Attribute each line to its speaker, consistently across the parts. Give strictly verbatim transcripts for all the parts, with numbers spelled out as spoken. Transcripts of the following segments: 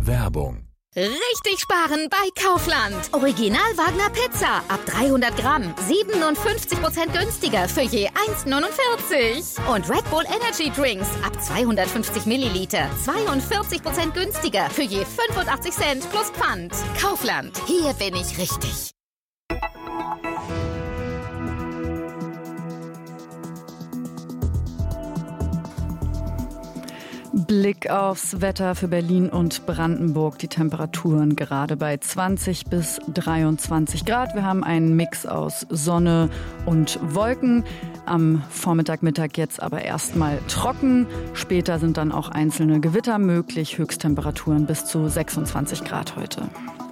Speaker 1: Werbung.
Speaker 2: Richtig sparen bei Kaufland. Original Wagner Pizza ab dreihundert Gramm. siebenundfünfzig Prozent günstiger für je eins neunundvierzig. Und Red Bull Energy Drinks ab zweihundertfünfzig Milliliter. zweiundvierzig Prozent günstiger für je fünfundachtzig Cent plus Pfand. Kaufland. Hier bin ich richtig.
Speaker 3: Blick aufs Wetter für Berlin und Brandenburg. Die Temperaturen gerade bei zwanzig bis dreiundzwanzig Grad. Wir haben einen Mix aus Sonne und Wolken. Am Vormittag, Mittag jetzt aber erstmal trocken. Später sind dann auch einzelne Gewitter möglich. Höchsttemperaturen bis zu sechsundzwanzig Grad heute.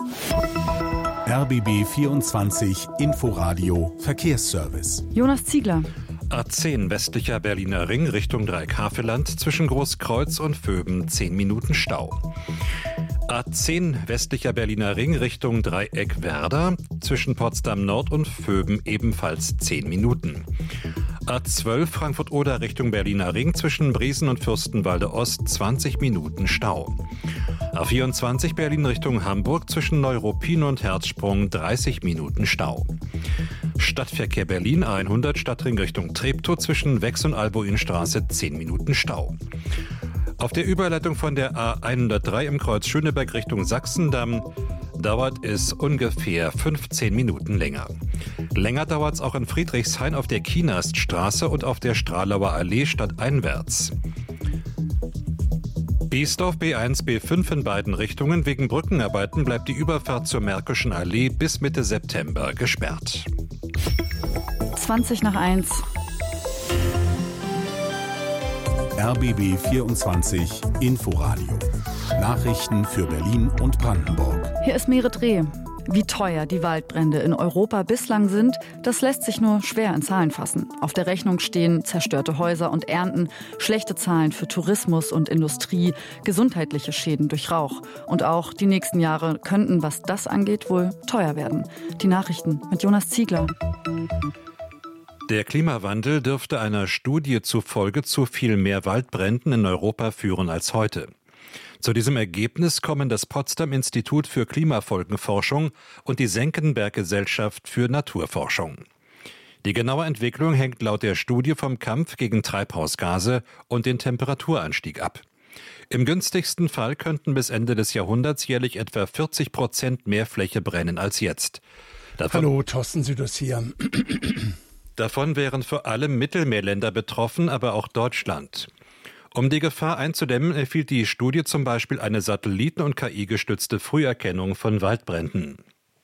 Speaker 1: R B B vierundzwanzig Inforadio Verkehrsservice.
Speaker 3: Jonas Ziegler.
Speaker 4: A zehn westlicher Berliner Ring Richtung Dreieck-Havelland zwischen Großkreuz und Vöben zehn Minuten Stau. A zehn westlicher Berliner Ring Richtung Dreieck-Werder zwischen Potsdam Nord und Vöben ebenfalls zehn Minuten. A zwölf Frankfurt-Oder Richtung Berliner Ring zwischen Briesen und Fürstenwalde Ost zwanzig Minuten Stau. A vierundzwanzig Berlin Richtung Hamburg zwischen Neuruppin und Herzsprung dreißig Minuten Stau. Stadtverkehr Berlin A hundert Stadtring Richtung Treptow zwischen Wex und Albuinstraße zehn Minuten Stau. Auf der Überleitung von der A hundertdrei im Kreuz Schöneberg Richtung Sachsendamm dauert es ungefähr fünfzehn Minuten länger. Länger dauert es auch in Friedrichshain auf der Kienaststraße und auf der Stralauer Allee stadteinwärts. Biesdorf B eins, B fünf in beiden Richtungen. Wegen Brückenarbeiten bleibt die Überfahrt zur Märkischen Allee bis Mitte September gesperrt.
Speaker 3: zwanzig nach eins.
Speaker 1: R B B vierundzwanzig Inforadio. Nachrichten für Berlin und Brandenburg.
Speaker 3: Hier ist Merit Reh. Wie teuer die Waldbrände in Europa bislang sind, das lässt sich nur schwer in Zahlen fassen. Auf der Rechnung stehen zerstörte Häuser und Ernten, schlechte Zahlen für Tourismus und Industrie, gesundheitliche Schäden durch Rauch. Und auch die nächsten Jahre könnten, was das angeht, wohl teuer werden. Die Nachrichten mit Jonas Ziegler.
Speaker 4: Der Klimawandel dürfte einer Studie zufolge zu viel mehr Waldbränden in Europa führen als heute. Zu diesem Ergebnis kommen das Potsdam-Institut für Klimafolgenforschung und die Senckenberg-Gesellschaft für Naturforschung. Die genaue Entwicklung hängt laut der Studie vom Kampf gegen Treibhausgase und den Temperaturanstieg ab. Im günstigsten Fall könnten bis Ende des Jahrhunderts jährlich etwa vierzig Prozent mehr Fläche brennen als jetzt. Davon
Speaker 5: Hallo, Thorsten Süders hier.
Speaker 4: Davon wären vor allem Mittelmeerländer betroffen, aber auch Deutschland. Um die Gefahr einzudämmen, empfiehlt die Studie zum Beispiel eine Satelliten- und K I-gestützte Früherkennung von Waldbränden.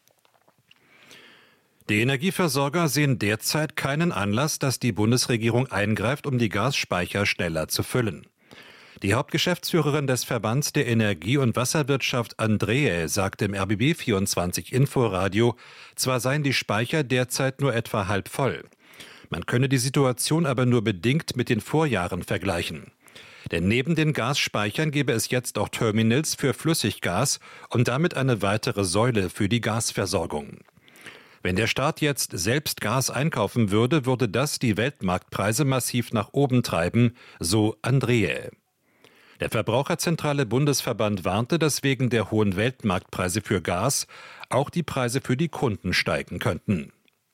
Speaker 4: Die Energieversorger sehen derzeit keinen Anlass, dass die Bundesregierung eingreift, um die Gasspeicher schneller zu füllen. Die Hauptgeschäftsführerin des Verbands der Energie- und Wasserwirtschaft Andreae sagte im R B B vierundzwanzig Inforadio, zwar seien die Speicher derzeit nur etwa halb voll. Man könne die Situation aber nur bedingt mit den Vorjahren vergleichen. Denn neben den Gasspeichern gäbe es jetzt auch Terminals für Flüssiggas und damit eine weitere Säule für die Gasversorgung. Wenn der Staat jetzt selbst Gas einkaufen würde, würde das die Weltmarktpreise massiv nach oben treiben, so Andreae. Der Verbraucherzentrale Bundesverband warnte, dass wegen der hohen Weltmarktpreise für Gas auch die Preise für die Kunden steigen könnten.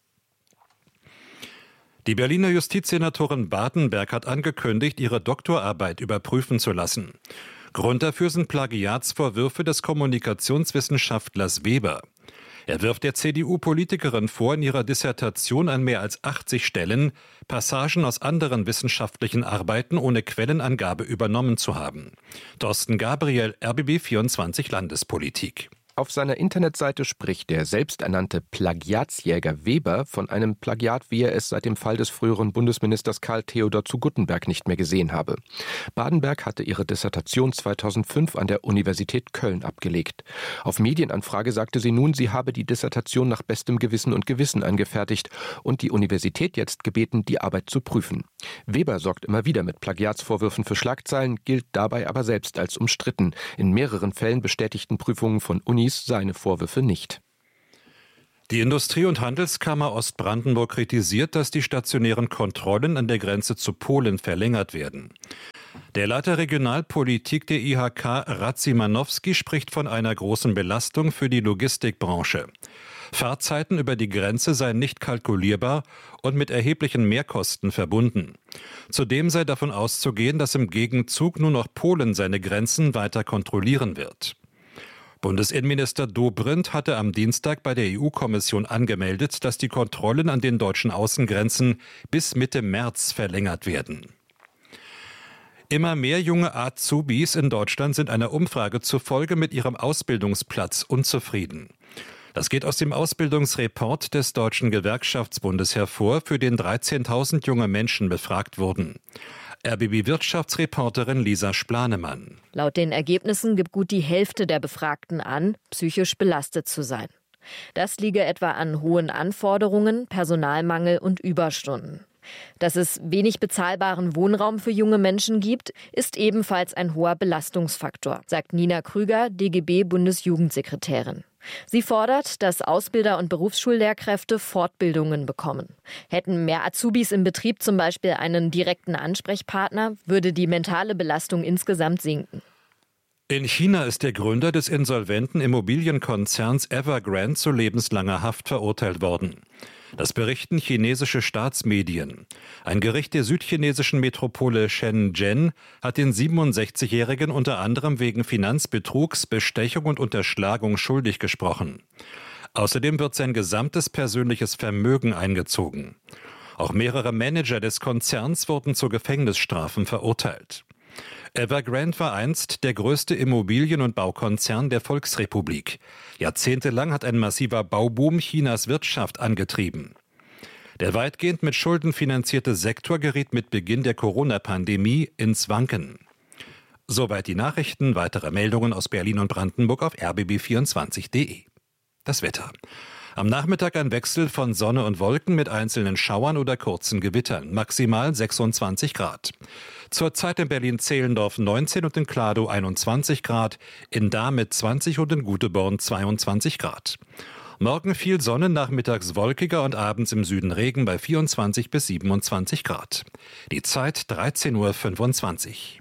Speaker 4: Die Berliner Justizsenatorin Badenberg hat angekündigt, ihre Doktorarbeit überprüfen zu lassen. Grund dafür sind Plagiatsvorwürfe des Kommunikationswissenschaftlers Weber. Er wirft der C D U-Politikerin vor, in ihrer Dissertation an mehr als achtzig Stellen Passagen aus anderen wissenschaftlichen Arbeiten ohne Quellenangabe übernommen zu haben. Thorsten Gabriel, R B B vierundzwanzig Landespolitik.
Speaker 6: Auf seiner Internetseite spricht der selbsternannte Plagiatsjäger Weber von einem Plagiat, wie er es seit dem Fall des früheren Bundesministers Karl Theodor zu Guttenberg nicht mehr gesehen habe. Badenberg hatte ihre Dissertation zweitausendfünf an der Universität Köln abgelegt. Auf Medienanfrage sagte sie nun, sie habe die Dissertation nach bestem Gewissen und Gewissen angefertigt und die Universität jetzt gebeten, die Arbeit zu prüfen. Weber sorgt immer wieder mit Plagiatsvorwürfen für Schlagzeilen, gilt dabei aber selbst als umstritten. In mehreren Fällen bestätigten Prüfungen von Unis seine Vorwürfe nicht.
Speaker 4: Die Industrie- und Handelskammer Ostbrandenburg kritisiert, dass die stationären Kontrollen an der Grenze zu Polen verlängert werden. Der Leiter Regionalpolitik der I H K, Radzimanowski, spricht von einer großen Belastung für die Logistikbranche. Fahrzeiten über die Grenze seien nicht kalkulierbar und mit erheblichen Mehrkosten verbunden. Zudem sei davon auszugehen, dass im Gegenzug nur noch Polen seine Grenzen weiter kontrollieren wird. Bundesinnenminister Dobrindt hatte am Dienstag bei der E U-Kommission angemeldet, dass die Kontrollen an den deutschen Außengrenzen bis Mitte März verlängert werden. Immer mehr junge Azubis in Deutschland sind einer Umfrage zufolge mit ihrem Ausbildungsplatz unzufrieden. Das geht aus dem Ausbildungsreport des Deutschen Gewerkschaftsbundes hervor, für den dreizehntausend junge Menschen befragt wurden. R B B-Wirtschaftsreporterin Lisa Splanemann.
Speaker 5: Laut den Ergebnissen gibt gut die Hälfte der Befragten an, psychisch belastet zu sein. Das liege etwa an hohen Anforderungen, Personalmangel und Überstunden. Dass es wenig bezahlbaren Wohnraum für junge Menschen gibt, ist ebenfalls ein hoher Belastungsfaktor, sagt Nina Krüger, D G B-Bundesjugendsekretärin. Sie fordert, dass Ausbilder und Berufsschullehrkräfte Fortbildungen bekommen. Hätten mehr Azubis im Betrieb zum Beispiel einen direkten Ansprechpartner, würde die mentale Belastung insgesamt sinken.
Speaker 4: In China ist der Gründer des insolventen Immobilienkonzerns Evergrande zu lebenslanger Haft verurteilt worden. Das berichten chinesische Staatsmedien. Ein Gericht der südchinesischen Metropole Shenzhen hat den siebenundsechzigjährigen unter anderem wegen Finanzbetrugs, Bestechung und Unterschlagung schuldig gesprochen. Außerdem wird sein gesamtes persönliches Vermögen eingezogen. Auch mehrere Manager des Konzerns wurden zu Gefängnisstrafen verurteilt. Evergrande war einst der größte Immobilien- und Baukonzern der Volksrepublik. Jahrzehntelang hat ein massiver Bauboom Chinas Wirtschaft angetrieben. Der weitgehend mit Schulden finanzierte Sektor geriet mit Beginn der Corona-Pandemie ins Wanken. Soweit die Nachrichten. Weitere Meldungen aus Berlin und Brandenburg auf r b b vierundzwanzig punkt d e. Das Wetter. Am Nachmittag ein Wechsel von Sonne und Wolken mit einzelnen Schauern oder kurzen Gewittern. Maximal sechsundzwanzig Grad. Zurzeit in Berlin-Zehlendorf neunzehn und in Kladow einundzwanzig Grad, in Dahme zwanzig und in Guteborn zweiundzwanzig Grad. Morgen viel Sonne, nachmittags wolkiger und abends im Süden Regen bei vierundzwanzig bis siebenundzwanzig Grad. Die Zeit dreizehn Uhr fünfundzwanzig.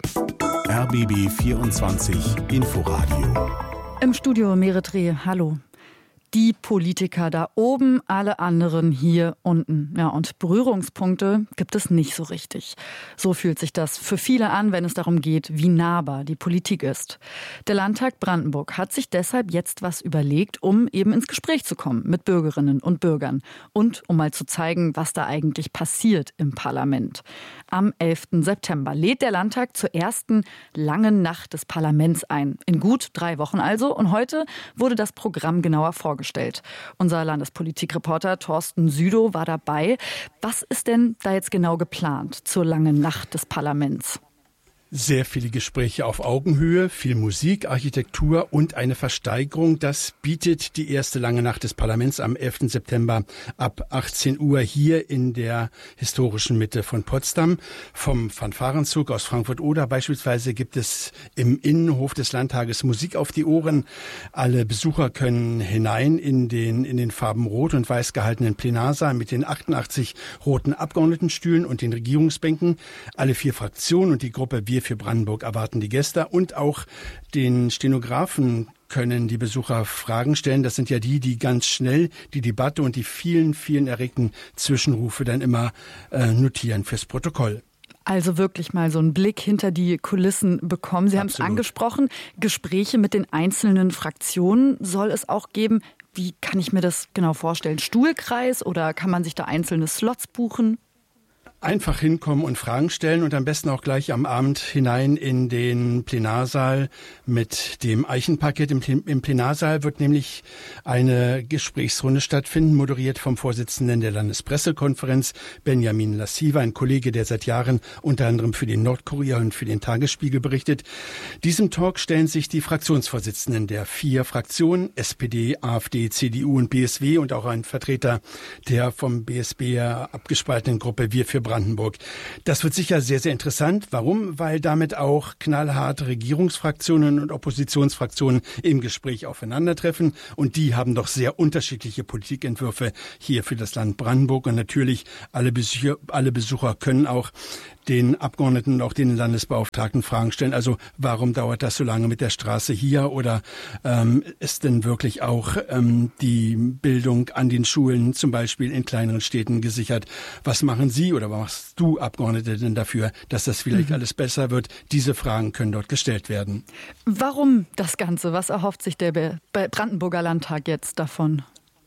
Speaker 1: R B B vierundzwanzig Inforadio.
Speaker 3: Im Studio Meretre, hallo. Die Politiker da oben, alle anderen hier unten. Ja, und Berührungspunkte gibt es nicht so richtig. So fühlt sich das für viele an, wenn es darum geht, wie nahbar die Politik ist. Der Landtag Brandenburg hat sich deshalb jetzt was überlegt, um eben ins Gespräch zu kommen mit Bürgerinnen und Bürgern und um mal zu zeigen, was da eigentlich passiert im Parlament. Am elften September lädt der Landtag zur ersten langen Nacht des Parlaments ein. In gut drei Wochen also. Und heute wurde das Programm genauer vorgestellt. Unser Landespolitikreporter Thorsten Südow war dabei. Was ist denn da jetzt genau geplant zur langen Nacht des Parlaments?
Speaker 7: Sehr viele Gespräche auf Augenhöhe, viel Musik, Architektur und eine Versteigerung. Das bietet die erste lange Nacht des Parlaments am elften September ab achtzehn Uhr hier in der historischen Mitte von Potsdam. Vom Fanfarenzug aus Frankfurt-Oder beispielsweise gibt es im Innenhof des Landtages Musik auf die Ohren. Alle Besucher können hinein in den, in den Farben Rot und Weiß gehaltenen Plenarsaal mit den achtundachtzig roten Abgeordnetenstühlen und den Regierungsbänken. Alle vier Fraktionen und die Gruppe Wir für Brandenburg erwarten die Gäste und auch den Stenografen können die Besucher Fragen stellen. Das sind ja die, die ganz schnell die Debatte und die vielen, vielen erregten Zwischenrufe dann immer äh, notieren fürs Protokoll.
Speaker 3: Also wirklich mal so einen Blick hinter die Kulissen bekommen. Sie haben es angesprochen, Gespräche mit den einzelnen Fraktionen soll es auch geben. Wie kann ich mir das genau vorstellen? Stuhlkreis oder kann man sich da einzelne Slots buchen?
Speaker 7: Einfach hinkommen und Fragen stellen und am besten auch gleich am Abend hinein in den Plenarsaal mit dem Eichenparkett. Im, Im Plenarsaal wird nämlich eine Gesprächsrunde stattfinden, moderiert vom Vorsitzenden der Landespressekonferenz, Benjamin Lassiva, ein Kollege, der seit Jahren unter anderem für den Nordkurier und für den Tagesspiegel berichtet. Diesem Talk stellen sich die Fraktionsvorsitzenden der vier Fraktionen, S P D, AfD, C D U und B S W und auch ein Vertreter der vom B S B abgespaltenen Gruppe Wir für Brandenburg Brandenburg. Das wird sicher sehr, sehr interessant. Warum? Weil damit auch knallharte Regierungsfraktionen und Oppositionsfraktionen im Gespräch aufeinandertreffen. Und die haben doch sehr unterschiedliche Politikentwürfe hier für das Land Brandenburg. Und natürlich alle Besucher, alle Besucher können auch den Abgeordneten und auch den Landesbeauftragten Fragen stellen. Also warum dauert das so lange mit der Straße hier? Oder ähm, ist denn wirklich auch ähm, die Bildung an den Schulen, zum Beispiel in kleineren Städten, gesichert? Was machen Sie oder was machst du, Abgeordnete, denn dafür, dass das vielleicht mhm. alles besser wird? Diese Fragen können dort gestellt werden.
Speaker 3: Warum das Ganze? Was erhofft sich der Brandenburger Landtag jetzt davon?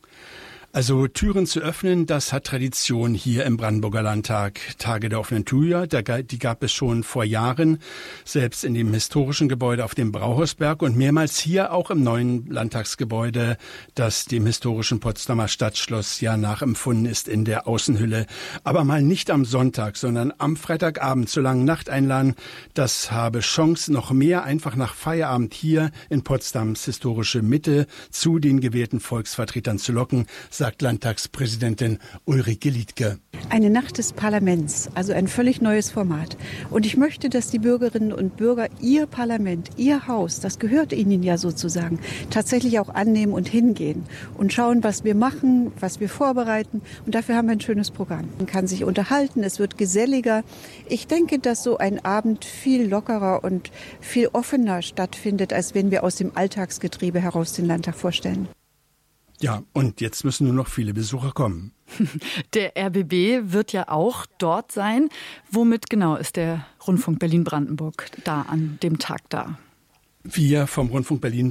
Speaker 7: Also Türen zu öffnen, das hat Tradition hier im Brandenburger Landtag. Tage der offenen Tür, die gab es schon vor Jahren, selbst in dem historischen Gebäude auf dem Brauhausberg und mehrmals hier auch im neuen Landtagsgebäude, das dem historischen Potsdamer Stadtschloss ja nachempfunden ist in der Außenhülle. Aber mal nicht am Sonntag, sondern am Freitagabend zur langen Nacht einladen. Das habe Chance, noch mehr einfach nach Feierabend hier in Potsdams historische Mitte zu den gewählten Volksvertretern zu locken, sagt Landtagspräsidentin Ulrike Liedtke.
Speaker 8: Eine Nacht des Parlaments, also ein völlig neues Format. Und ich möchte, dass die Bürgerinnen und Bürger ihr Parlament, ihr Haus, das gehört ihnen ja sozusagen, tatsächlich auch annehmen und hingehen und schauen, was wir machen, was wir vorbereiten. Und dafür haben wir ein schönes Programm. Man kann sich unterhalten, es wird geselliger. Ich denke, dass so ein Abend viel lockerer und viel offener stattfindet, als wenn wir aus dem Alltagsgetriebe heraus den Landtag vorstellen.
Speaker 7: Ja, und jetzt müssen nur noch viele Besucher kommen.
Speaker 3: Der R B B wird ja auch dort sein. Womit genau ist der Rundfunk Berlin-Brandenburg da an dem Tag da?
Speaker 7: Wir vom Rundfunk Berlin,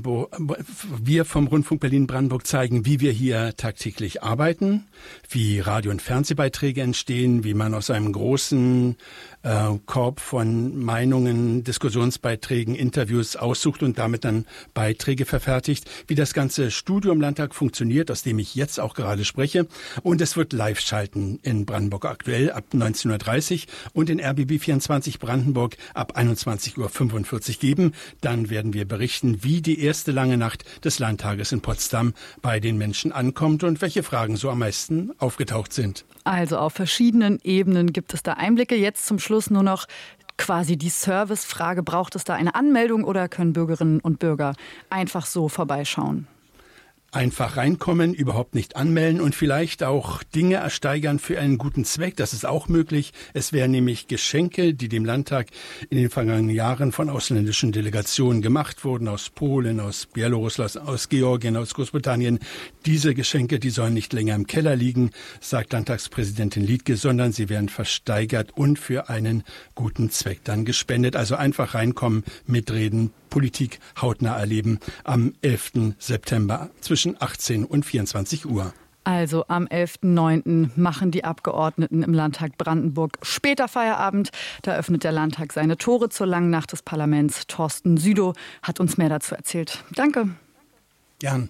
Speaker 7: wir vom Rundfunk Berlin-Brandenburg zeigen, wie wir hier tagtäglich arbeiten, wie Radio- und Fernsehbeiträge entstehen, wie man aus einem großen äh, Korb von Meinungen, Diskussionsbeiträgen, Interviews aussucht und damit dann Beiträge verfertigt, wie das ganze Studio im Landtag funktioniert, aus dem ich jetzt auch gerade spreche. Und es wird live schalten in Brandenburg aktuell ab neunzehn Uhr dreißig und in R B B vierundzwanzig Brandenburg ab einundzwanzig Uhr fünfundvierzig geben. Dann werden wir berichten, wie die erste lange Nacht des Landtages in Potsdam bei den Menschen ankommt und welche Fragen so am meisten aufgetaucht sind.
Speaker 3: Also auf verschiedenen Ebenen gibt es da Einblicke. Jetzt zum Schluss nur noch quasi die Servicefrage. Braucht es da eine Anmeldung oder können Bürgerinnen und Bürger einfach so vorbeischauen?
Speaker 7: Einfach reinkommen, überhaupt nicht anmelden und vielleicht auch Dinge ersteigern für einen guten Zweck. Das ist auch möglich. Es wären nämlich Geschenke, die dem Landtag in den vergangenen Jahren von ausländischen Delegationen gemacht wurden, aus Polen, aus Belarus, aus Georgien, aus Großbritannien. Diese Geschenke, die sollen nicht länger im Keller liegen, sagt Landtagspräsidentin Liedtke, sondern sie werden versteigert und für einen guten Zweck dann gespendet. Also einfach reinkommen, mitreden, Politik hautnah erleben am elften September zwischen achtzehn und vierundzwanzig Uhr.
Speaker 3: Also am elften neunten machen die Abgeordneten im Landtag Brandenburg später Feierabend. Da öffnet der Landtag seine Tore zur langen Nacht des Parlaments. Thorsten Südow hat uns mehr dazu erzählt. Danke.
Speaker 7: Gern.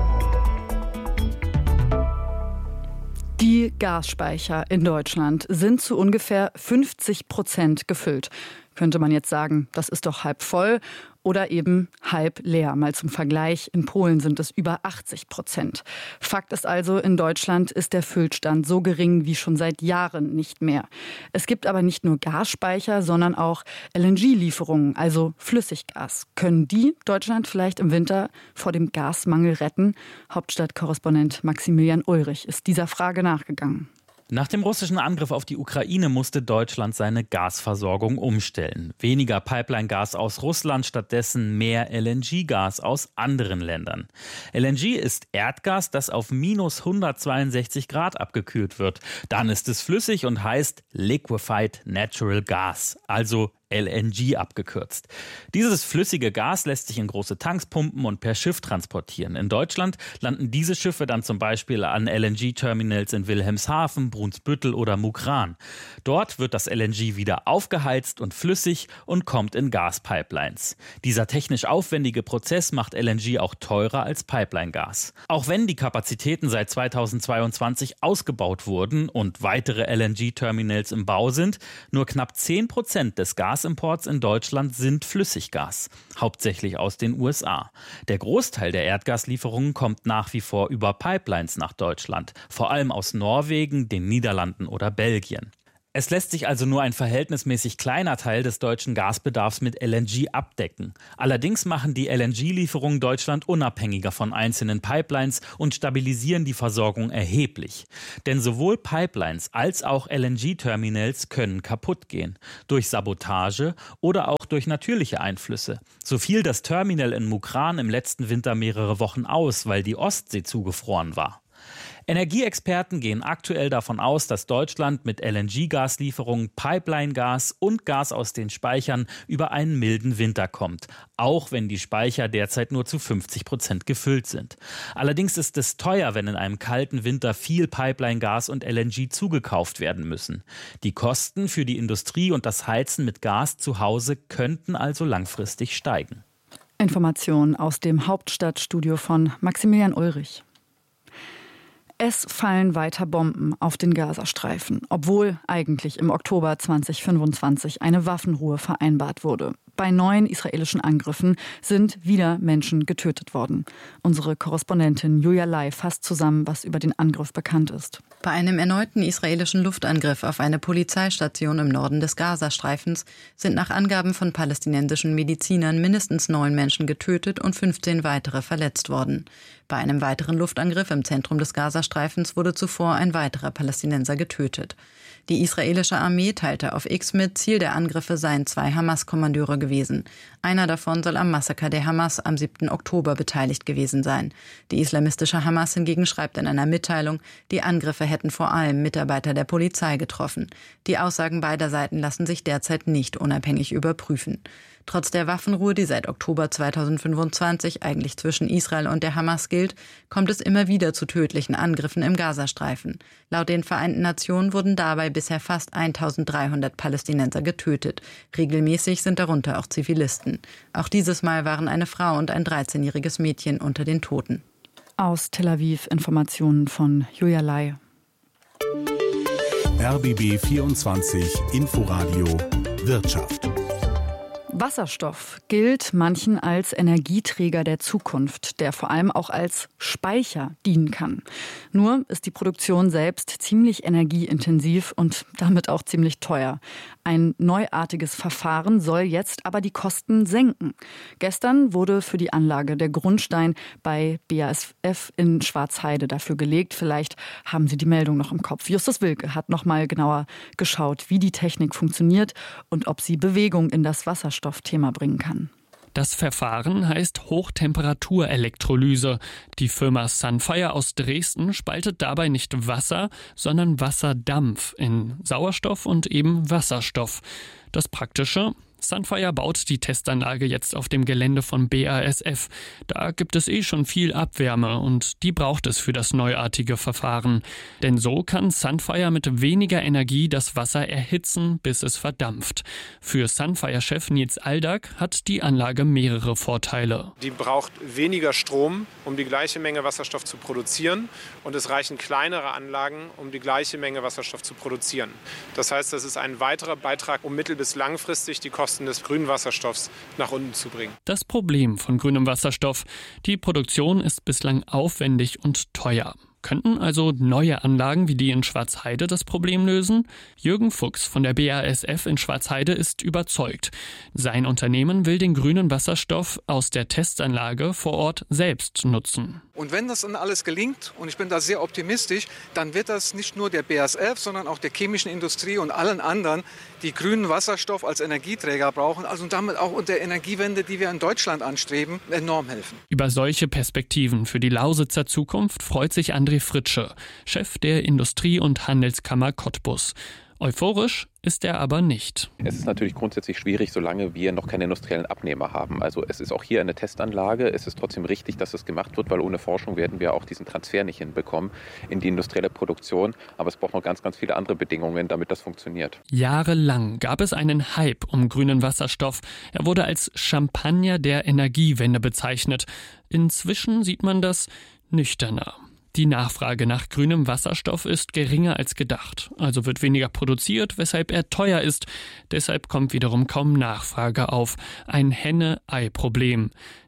Speaker 3: Die Gasspeicher in Deutschland sind zu ungefähr fünfzig Prozent gefüllt. Könnte man jetzt sagen, das ist doch halb voll oder eben halb leer. Mal zum Vergleich, in Polen sind es über achtzig Prozent. Fakt ist also, in Deutschland ist der Füllstand so gering wie schon seit Jahren nicht mehr. Es gibt aber nicht nur Gasspeicher, sondern auch L N G-Lieferungen, also Flüssiggas. Können die Deutschland vielleicht im Winter vor dem Gasmangel retten? Hauptstadtkorrespondent Maximilian Ulrich ist dieser Frage nachgegangen.
Speaker 9: Nach dem russischen Angriff auf die Ukraine musste Deutschland seine Gasversorgung umstellen. Weniger Pipeline-Gas aus Russland, stattdessen mehr L N G-Gas aus anderen Ländern. L N G ist Erdgas, das auf minus hundertzweiundsechzig Grad abgekühlt wird. Dann ist es flüssig und heißt Liquefied Natural Gas, also L N G abgekürzt. Dieses flüssige Gas lässt sich in große Tanks pumpen und per Schiff transportieren. In Deutschland landen diese Schiffe dann zum Beispiel an L N G-Terminals in Wilhelmshaven, Brunsbüttel oder Mukran. Dort wird das L N G wieder aufgeheizt und flüssig und kommt in Gaspipelines. Dieser technisch aufwendige Prozess macht L N G auch teurer als Pipeline-Gas. Auch wenn die Kapazitäten seit zweitausendzweiundzwanzig ausgebaut wurden und weitere L N G-Terminals im Bau sind, nur knapp zehn Prozent des Gas Imports in Deutschland sind Flüssiggas, hauptsächlich aus den U S A. Der Großteil der Erdgaslieferungen kommt nach wie vor über Pipelines nach Deutschland, vor allem aus Norwegen, den Niederlanden oder Belgien. Es lässt sich also nur ein verhältnismäßig kleiner Teil des deutschen Gasbedarfs mit L N G abdecken. Allerdings machen die L N G-Lieferungen Deutschland unabhängiger von einzelnen Pipelines und stabilisieren die Versorgung erheblich. Denn sowohl Pipelines als auch L N G-Terminals können kaputt gehen. Durch Sabotage oder auch durch natürliche Einflüsse. So fiel das Terminal in Mukran im letzten Winter mehrere Wochen aus, weil die Ostsee zugefroren war. Energieexperten gehen aktuell davon aus, dass Deutschland mit L N G-Gaslieferungen, Pipeline-Gas und Gas aus den Speichern über einen milden Winter kommt, auch wenn die Speicher derzeit nur zu fünfzig Prozent gefüllt sind. Allerdings ist es teuer, wenn in einem kalten Winter viel Pipeline-Gas und L N G zugekauft werden müssen. Die Kosten für die Industrie und das Heizen mit Gas zu Hause könnten also langfristig steigen.
Speaker 3: Informationen aus dem Hauptstadtstudio von Maximilian Ulrich. Es fallen weiter Bomben auf den Gazastreifen, obwohl eigentlich im Oktober zweitausendfünfundzwanzig eine Waffenruhe vereinbart wurde. Bei neuen israelischen Angriffen sind wieder Menschen getötet worden. Unsere Korrespondentin Julia Lai fasst zusammen, was über den Angriff bekannt ist.
Speaker 10: Bei einem erneuten israelischen Luftangriff auf eine Polizeistation im Norden des Gazastreifens sind nach Angaben von palästinensischen Medizinern mindestens neun Menschen getötet und fünfzehn weitere verletzt worden. Bei einem weiteren Luftangriff im Zentrum des Gazastreifens wurde zuvor ein weiterer Palästinenser getötet. Die israelische Armee teilte auf X mit, Ziel der Angriffe seien zwei Hamas-Kommandeure gewesen. Einer davon soll am Massaker der Hamas am siebten Oktober beteiligt gewesen sein. Die islamistische Hamas hingegen schreibt in einer Mitteilung, die Angriffe hätten vor allem Mitarbeiter der Polizei getroffen. Die Aussagen beider Seiten lassen sich derzeit nicht unabhängig überprüfen. Trotz der Waffenruhe, die seit Oktober zweitausendfünfundzwanzig eigentlich zwischen Israel und der Hamas gilt, kommt es immer wieder zu tödlichen Angriffen im Gazastreifen. Laut den Vereinten Nationen wurden dabei bisher fast eintausenddreihundert Palästinenser getötet. Regelmäßig sind darunter auch Zivilisten. Auch dieses Mal waren eine Frau und ein dreizehnjähriges Mädchen unter den Toten.
Speaker 3: Aus Tel Aviv Informationen von Julia Lai.
Speaker 1: R B B vierundzwanzig Inforadio Wirtschaft.
Speaker 3: Wasserstoff gilt manchen als Energieträger der Zukunft, der vor allem auch als Speicher dienen kann. Nur ist die Produktion selbst ziemlich energieintensiv und damit auch ziemlich teuer. Ein neuartiges Verfahren soll jetzt aber die Kosten senken. Gestern wurde für die Anlage der Grundstein bei B A S F in Schwarzheide dafür gelegt. Vielleicht haben Sie die Meldung noch im Kopf. Justus Wilke hat noch mal genauer geschaut, wie die Technik funktioniert und ob sie Bewegung in das Wasserstoffthema bringen kann.
Speaker 11: Das Verfahren heißt Hochtemperaturelektrolyse. Die Firma Sunfire aus Dresden spaltet dabei nicht Wasser, sondern Wasserdampf in Sauerstoff und eben Wasserstoff. Das Praktische: Sunfire baut die Testanlage jetzt auf dem Gelände von B A S F. Da gibt es eh schon viel Abwärme und die braucht es für das neuartige Verfahren. Denn so kann Sunfire mit weniger Energie das Wasser erhitzen, bis es verdampft. Für Sunfire-Chef Nils Aldag hat die Anlage mehrere Vorteile.
Speaker 12: Die braucht weniger Strom, um die gleiche Menge Wasserstoff zu produzieren. Und es reichen kleinere Anlagen, um die gleiche Menge Wasserstoff zu produzieren. Das heißt, das ist ein weiterer Beitrag, um mittel- bis langfristig die Kosten des grünen Wasserstoffs nach unten zu bringen.
Speaker 11: Das Problem von grünem Wasserstoff: die Produktion ist bislang aufwendig und teuer. Könnten also neue Anlagen wie die in Schwarzheide das Problem lösen? Jürgen Fuchs von der B A S F in Schwarzheide ist überzeugt. Sein Unternehmen will den grünen Wasserstoff aus der Testanlage vor Ort selbst nutzen.
Speaker 13: Und wenn das dann alles gelingt, und ich bin da sehr optimistisch, dann wird das nicht nur der B A S F, sondern auch der chemischen Industrie und allen anderen, die grünen Wasserstoff als Energieträger brauchen, also damit auch unter der Energiewende, die wir in Deutschland anstreben, enorm helfen.
Speaker 11: Über solche Perspektiven für die Lausitzer Zukunft freut sich André Fritsche, Chef der Industrie- und Handelskammer Cottbus. Euphorisch ist er aber nicht.
Speaker 6: Es ist natürlich grundsätzlich schwierig, solange wir noch keine industriellen Abnehmer haben. Also es ist auch hier eine Testanlage. Es ist trotzdem richtig, dass es gemacht wird, weil ohne Forschung werden wir auch diesen Transfer nicht hinbekommen in die industrielle Produktion. Aber es braucht noch ganz, ganz viele andere Bedingungen, damit das funktioniert.
Speaker 11: Jahrelang gab es einen Hype um grünen Wasserstoff. Er wurde als Champagner der Energiewende bezeichnet. Inzwischen sieht man das nüchterner. Die Nachfrage nach grünem Wasserstoff ist geringer als gedacht, also wird weniger produziert, weshalb er teuer ist. Deshalb kommt wiederum kaum Nachfrage auf. Ein Henne-Ei-Problem.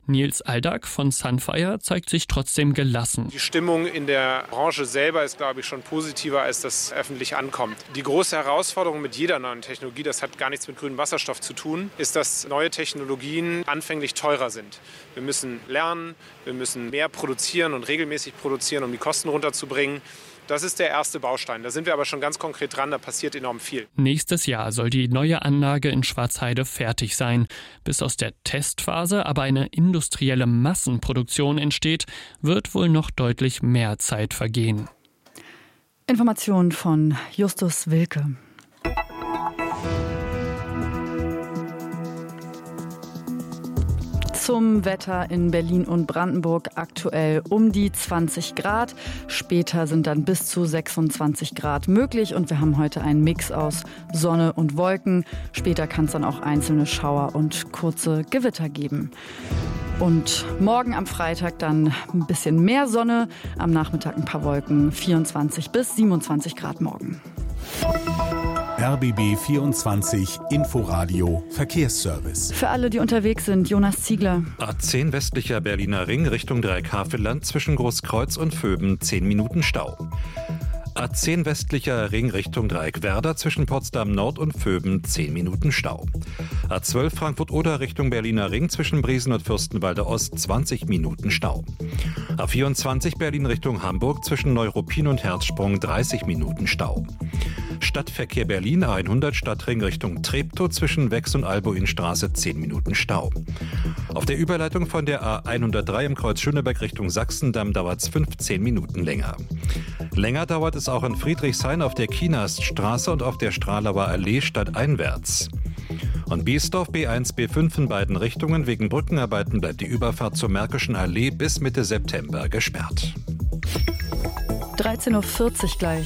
Speaker 11: Nils Aldag von Sunfire zeigt sich trotzdem gelassen.
Speaker 12: Die Stimmung in der Branche selber ist, glaube ich, schon positiver, als das öffentlich ankommt. Die große Herausforderung mit jeder neuen Technologie, das hat gar nichts mit grünem Wasserstoff zu tun, ist, dass neue Technologien anfänglich teurer sind. Wir müssen lernen, wir müssen mehr produzieren und regelmäßig produzieren, um die Kosten runterzubringen. Das ist der erste Baustein. Da sind wir aber schon ganz konkret dran, da passiert enorm viel.
Speaker 11: Nächstes Jahr soll die neue Anlage in Schwarzheide fertig sein. Bis aus der Testphase aber eine industrielle Massenproduktion entsteht, wird wohl noch deutlich mehr Zeit vergehen.
Speaker 3: Information von Justus Wilke. Zum Wetter in Berlin und Brandenburg aktuell um die zwanzig Grad. Später sind dann bis zu sechsundzwanzig Grad möglich und wir haben heute einen Mix aus Sonne und Wolken. Später kann es dann auch einzelne Schauer und kurze Gewitter geben. Und morgen am Freitag dann ein bisschen mehr Sonne, am Nachmittag ein paar Wolken, vierundzwanzig bis siebenundzwanzig Grad morgen.
Speaker 1: R B B vierundzwanzig Inforadio Verkehrsservice.
Speaker 3: Für alle, die unterwegs sind, Jonas Ziegler.
Speaker 4: A zehn westlicher Berliner Ring Richtung Dreieckhavelland zwischen Großkreuz und Vöben zehn Minuten Stau. A zehn westlicher Ring Richtung Dreieckwerder zwischen Potsdam Nord und Vöben zehn Minuten Stau. A zwölf Frankfurt-Oder Richtung Berliner Ring zwischen Briesen und Fürstenwalde Ost zwanzig Minuten Stau. A vierundzwanzig Berlin Richtung Hamburg zwischen Neuruppin und Herzsprung dreißig Minuten Stau. Stadtverkehr Berlin A hundert Stadtring Richtung Treptow zwischen Wex und Albuinstraße zehn Minuten Stau. Auf der Überleitung von der A hundertdrei im Kreuz Schöneberg Richtung Sachsendamm dauert es fünfzehn Minuten länger. Länger dauert es auch in Friedrichshain auf der Kienaststraße und auf der Stralauer Allee stadteinwärts. Und Biesdorf B eins B fünf in beiden Richtungen wegen Brückenarbeiten bleibt die Überfahrt zur Märkischen Allee bis Mitte September gesperrt.
Speaker 3: dreizehn Uhr vierzig gleich.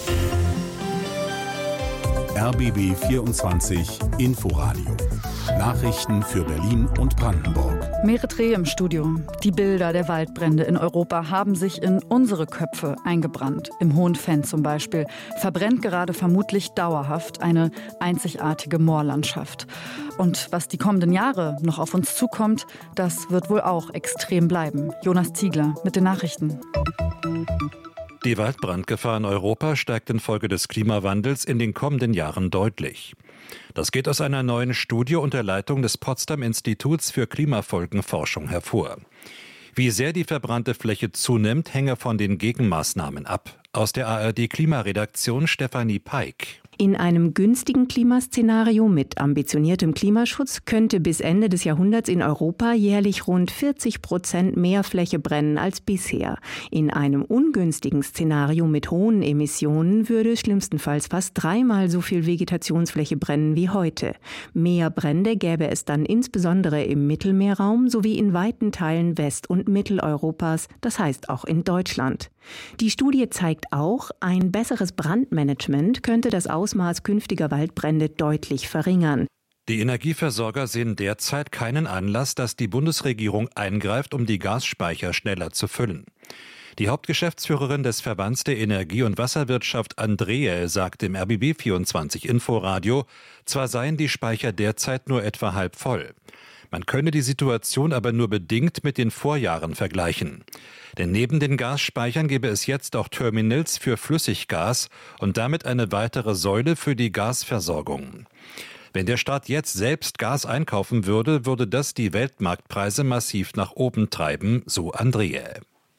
Speaker 1: R B B vierundzwanzig Inforadio. Nachrichten für Berlin und Brandenburg.
Speaker 3: Merit Reh im Studio. Die Bilder der Waldbrände in Europa haben sich in unsere Köpfe eingebrannt. Im Hohenfenn zum Beispiel verbrennt gerade vermutlich dauerhaft eine einzigartige Moorlandschaft. Und was die kommenden Jahre noch auf uns zukommt, das wird wohl auch extrem bleiben. Jonas Ziegler mit den Nachrichten.
Speaker 4: Die Waldbrandgefahr in Europa steigt infolge des Klimawandels in den kommenden Jahren deutlich. Das geht aus einer neuen Studie unter Leitung des Potsdam Instituts für Klimafolgenforschung hervor. Wie sehr die verbrannte Fläche zunimmt, hänge von den Gegenmaßnahmen ab. Aus der A R D-Klimaredaktion Stefanie Peik.
Speaker 14: In einem günstigen Klimaszenario mit ambitioniertem Klimaschutz könnte bis Ende des Jahrhunderts in Europa jährlich rund vierzig Prozent mehr Fläche brennen als bisher. In einem ungünstigen Szenario mit hohen Emissionen würde schlimmstenfalls fast dreimal so viel Vegetationsfläche brennen wie heute. Mehr Brände gäbe es dann insbesondere im Mittelmeerraum sowie in weiten Teilen West- und Mitteleuropas, das heißt auch in Deutschland. Die Studie zeigt auch, ein besseres Brandmanagement könnte das Ausmaß künftiger Waldbrände deutlich verringern.
Speaker 4: Die Energieversorger sehen derzeit keinen Anlass, dass die Bundesregierung eingreift, um die Gasspeicher schneller zu füllen. Die Hauptgeschäftsführerin des Verbands der Energie- und Wasserwirtschaft Andreae sagte im R B B vierundzwanzig Inforadio, zwar seien die Speicher derzeit nur etwa halb voll. Man könne die Situation aber nur bedingt mit den Vorjahren vergleichen. Denn neben den Gasspeichern gäbe es jetzt auch Terminals für Flüssiggas und damit eine weitere Säule für die Gasversorgung. Wenn der Staat jetzt selbst Gas einkaufen würde, würde das die Weltmarktpreise massiv nach oben treiben, so Andreae.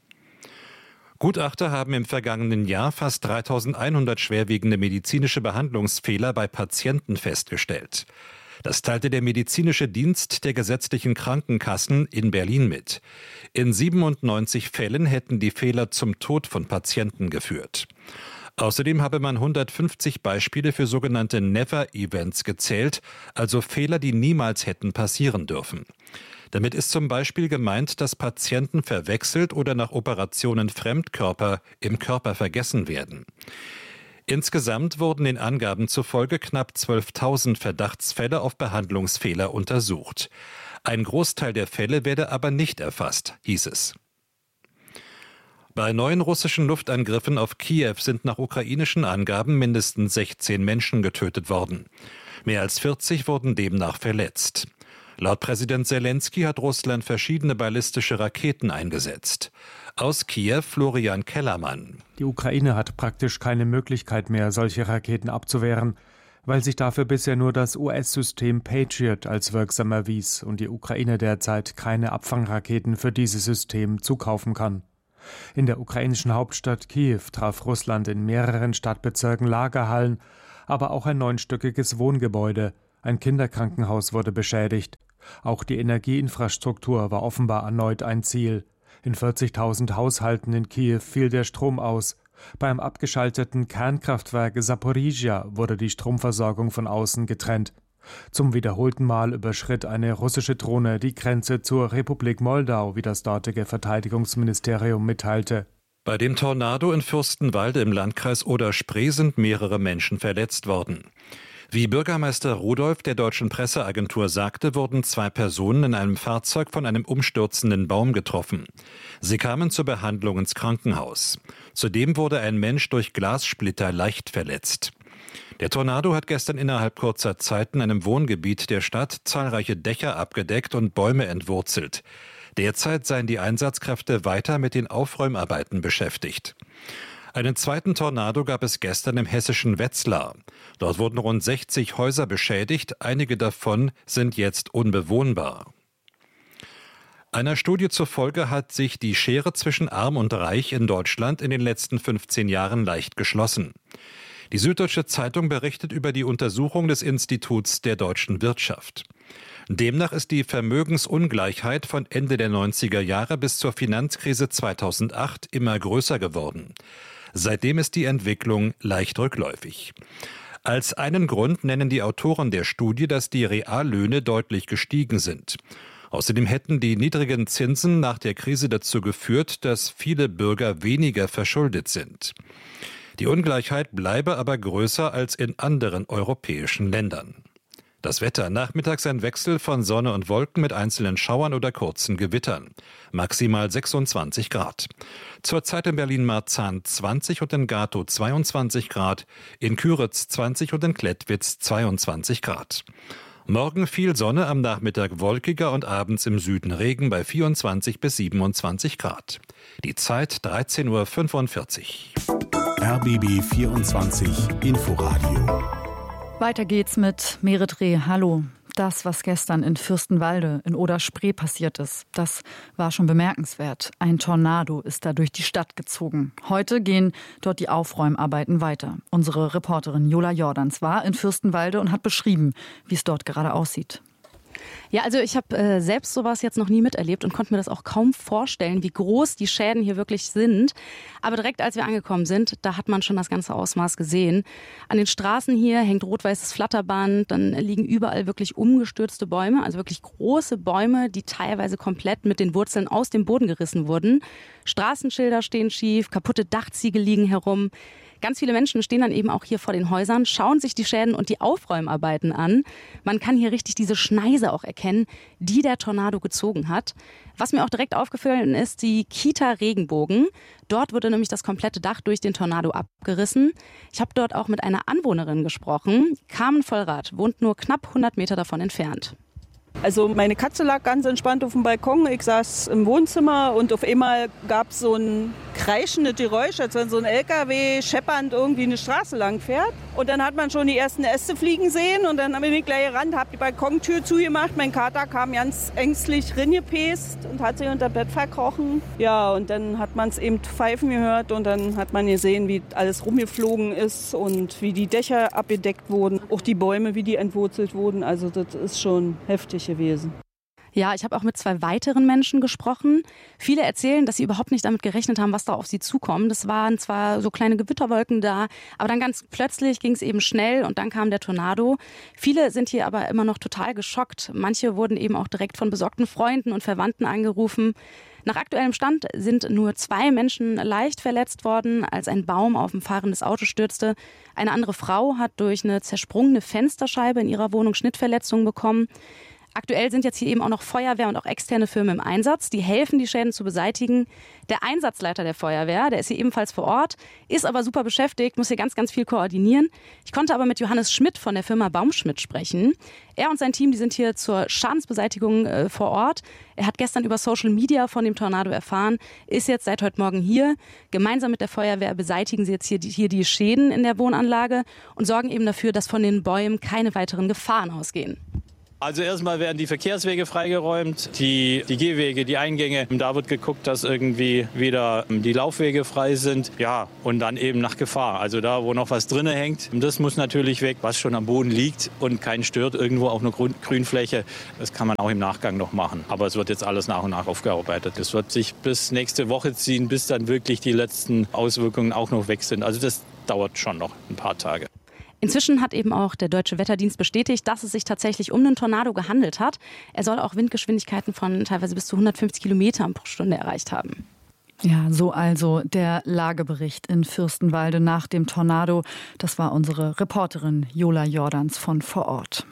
Speaker 4: Gutachter haben im vergangenen Jahr fast dreitausendeinhundert schwerwiegende medizinische Behandlungsfehler bei Patienten festgestellt. Das teilte der medizinische Dienst der gesetzlichen Krankenkassen in Berlin mit. In siebenundneunzig Fällen hätten die Fehler zum Tod von Patienten geführt. Außerdem habe man hundertfünfzig Beispiele für sogenannte Never-Events gezählt, also Fehler, die niemals hätten passieren dürfen. Damit ist zum Beispiel gemeint, dass Patienten verwechselt oder nach Operationen Fremdkörper im Körper vergessen werden. Insgesamt wurden den Angaben zufolge knapp zwölftausend Verdachtsfälle auf Behandlungsfehler untersucht. Ein Großteil der Fälle werde aber nicht erfasst, hieß es. Bei neuen russischen Luftangriffen auf Kiew sind nach ukrainischen Angaben mindestens sechzehn Menschen getötet worden. Mehr als vierzig wurden demnach verletzt. Laut Präsident Selensky hat Russland verschiedene ballistische Raketen eingesetzt. Aus Kiew Florian Kellermann.
Speaker 15: Die Ukraine hat praktisch keine Möglichkeit mehr, solche Raketen abzuwehren, weil sich dafür bisher nur das U S-System Patriot als wirksam erwies und die Ukraine derzeit keine Abfangraketen für dieses System zukaufen kann. In der ukrainischen Hauptstadt Kiew traf Russland in mehreren Stadtbezirken Lagerhallen, aber auch ein neunstöckiges Wohngebäude. Ein Kinderkrankenhaus wurde beschädigt. Auch die Energieinfrastruktur war offenbar erneut ein Ziel. In vierzigtausend Haushalten in Kiew fiel der Strom aus. Beim abgeschalteten Kernkraftwerk Saporizhia wurde die Stromversorgung von außen getrennt. Zum wiederholten Mal überschritt eine russische Drohne die Grenze zur Republik Moldau, wie das dortige Verteidigungsministerium mitteilte.
Speaker 4: Bei dem Tornado in Fürstenwalde im Landkreis Oder-Spree sind mehrere Menschen verletzt worden. Wie Bürgermeister Rudolph der deutschen Presseagentur sagte, wurden zwei Personen in einem Fahrzeug von einem umstürzenden Baum getroffen. Sie kamen zur Behandlung ins Krankenhaus. Zudem wurde ein Mensch durch Glassplitter leicht verletzt. Der Tornado hat gestern innerhalb kurzer Zeit in einem Wohngebiet der Stadt zahlreiche Dächer abgedeckt und Bäume entwurzelt. Derzeit seien die Einsatzkräfte weiter mit den Aufräumarbeiten beschäftigt. Einen zweiten Tornado gab es gestern im hessischen Wetzlar. Dort wurden rund sechzig Häuser beschädigt, einige davon sind jetzt unbewohnbar. Einer Studie zufolge hat sich die Schere zwischen Arm und Reich in Deutschland in den letzten fünfzehn Jahren leicht geschlossen. Die Süddeutsche Zeitung berichtet über die Untersuchung des Instituts der deutschen Wirtschaft. Demnach ist die Vermögensungleichheit von Ende der neunziger Jahre bis zur Finanzkrise zweitausendacht immer größer geworden. Seitdem ist die Entwicklung leicht rückläufig. Als einen Grund nennen die Autoren der Studie, dass die Reallöhne deutlich gestiegen sind. Außerdem hätten die niedrigen Zinsen nach der Krise dazu geführt, dass viele Bürger weniger verschuldet sind. Die Ungleichheit bleibe aber größer als in anderen europäischen Ländern. Das Wetter: nachmittags ein Wechsel von Sonne und Wolken mit einzelnen Schauern oder kurzen Gewittern. Maximal sechsundzwanzig Grad. Zurzeit in Berlin-Marzahn zwanzig und in Gatow zweiundzwanzig Grad, in Küritz zwanzig und in Klettwitz zweiundzwanzig Grad. Morgen viel Sonne, am Nachmittag wolkiger und abends im Süden Regen bei vierundzwanzig bis siebenundzwanzig Grad. Die Zeit dreizehn Uhr fünfundvierzig.
Speaker 1: R B B vierundzwanzig Inforadio.
Speaker 3: Weiter geht's mit Merit Reh. Hallo. Das, was gestern in Fürstenwalde in Oder-Spree passiert ist, das war schon bemerkenswert. Ein Tornado ist da durch die Stadt gezogen. Heute gehen dort die Aufräumarbeiten weiter. Unsere Reporterin Jola Jordans war in Fürstenwalde und hat beschrieben, wie es dort gerade aussieht.
Speaker 16: Ja, also ich habe äh, selbst sowas jetzt noch nie miterlebt und konnte mir das auch kaum vorstellen, wie groß die Schäden hier wirklich sind. Aber direkt als wir angekommen sind, da hat man schon das ganze Ausmaß gesehen. An den Straßen hier hängt rot-weißes Flatterband, dann liegen überall wirklich umgestürzte Bäume, also wirklich große Bäume, die teilweise komplett mit den Wurzeln aus dem Boden gerissen wurden. Straßenschilder stehen schief, kaputte Dachziegel liegen herum. Ganz viele Menschen stehen dann eben auch hier vor den Häusern, schauen sich die Schäden und die Aufräumarbeiten an. Man kann hier richtig diese Schneise auch erkennen, die der Tornado gezogen hat. Was mir auch direkt aufgefallen ist, die Kita Regenbogen. Dort wurde nämlich das komplette Dach durch den Tornado abgerissen. Ich habe dort auch mit einer Anwohnerin gesprochen. Carmen Vollrath wohnt nur knapp hundert Meter davon entfernt.
Speaker 17: Also meine Katze lag ganz entspannt auf dem Balkon, ich saß im Wohnzimmer und auf einmal gab es so ein kreischendes Geräusch, als wenn so ein L K W scheppernd irgendwie eine Straße lang fährt. Und dann hat man schon die ersten Äste fliegen sehen und dann bin ich gleich gerannt, habe die Balkontür zugemacht. Mein Kater kam ganz ängstlich ringepest und hat sich unter Bett verkrochen. Ja, und dann hat man es eben pfeifen gehört und dann hat man gesehen, wie alles rumgeflogen ist und wie die Dächer abgedeckt wurden. Auch die Bäume, wie die entwurzelt wurden. Also das ist schon heftig gewesen.
Speaker 16: Ja, ich habe auch mit zwei weiteren Menschen gesprochen. Viele erzählen, dass sie überhaupt nicht damit gerechnet haben, was da auf sie zukommt. Das waren zwar so kleine Gewitterwolken da, aber dann ganz plötzlich ging es eben schnell und dann kam der Tornado. Viele sind hier aber immer noch total geschockt. Manche wurden eben auch direkt von besorgten Freunden und Verwandten angerufen. Nach aktuellem Stand sind nur zwei Menschen leicht verletzt worden, als ein Baum auf ein fahrendes Auto stürzte. Eine andere Frau hat durch eine zersprungene Fensterscheibe in ihrer Wohnung Schnittverletzungen bekommen. Aktuell sind jetzt hier eben auch noch Feuerwehr und auch externe Firmen im Einsatz. Die helfen, die Schäden zu beseitigen. Der Einsatzleiter der Feuerwehr, der ist hier ebenfalls vor Ort, ist aber super beschäftigt, muss hier ganz, ganz viel koordinieren. Ich konnte aber mit Johannes Schmidt von der Firma Baumschmidt sprechen. Er und sein Team, die sind hier zur Schadensbeseitigung äh, vor Ort. Er hat gestern über Social Media von dem Tornado erfahren, ist jetzt seit heute Morgen hier. Gemeinsam mit der Feuerwehr beseitigen sie jetzt hier die, hier die Schäden in der Wohnanlage und sorgen eben dafür, dass von den Bäumen keine weiteren Gefahren ausgehen.
Speaker 18: Also erstmal werden die Verkehrswege freigeräumt, die, die Gehwege, die Eingänge. Da wird geguckt, dass irgendwie wieder die Laufwege frei sind. Ja, und dann eben nach Gefahr. Also da, wo noch was drin hängt, das muss natürlich weg. Was schon am Boden liegt und keinen stört, irgendwo auf einer Grün- Grünfläche, das kann man auch im Nachgang noch machen. Aber es wird jetzt alles nach und nach aufgearbeitet. Das wird sich bis nächste Woche ziehen, bis dann wirklich die letzten Auswirkungen auch noch weg sind. Also das dauert schon noch ein paar Tage.
Speaker 16: Inzwischen hat eben auch der Deutsche Wetterdienst bestätigt, dass es sich tatsächlich um einen Tornado gehandelt hat. Er soll auch Windgeschwindigkeiten von teilweise bis zu hundertfünfzig Kilometern pro Stunde erreicht haben.
Speaker 3: Ja, so also der Lagebericht in Fürstenwalde nach dem Tornado. Das war unsere Reporterin Jola Jordans von vor Ort.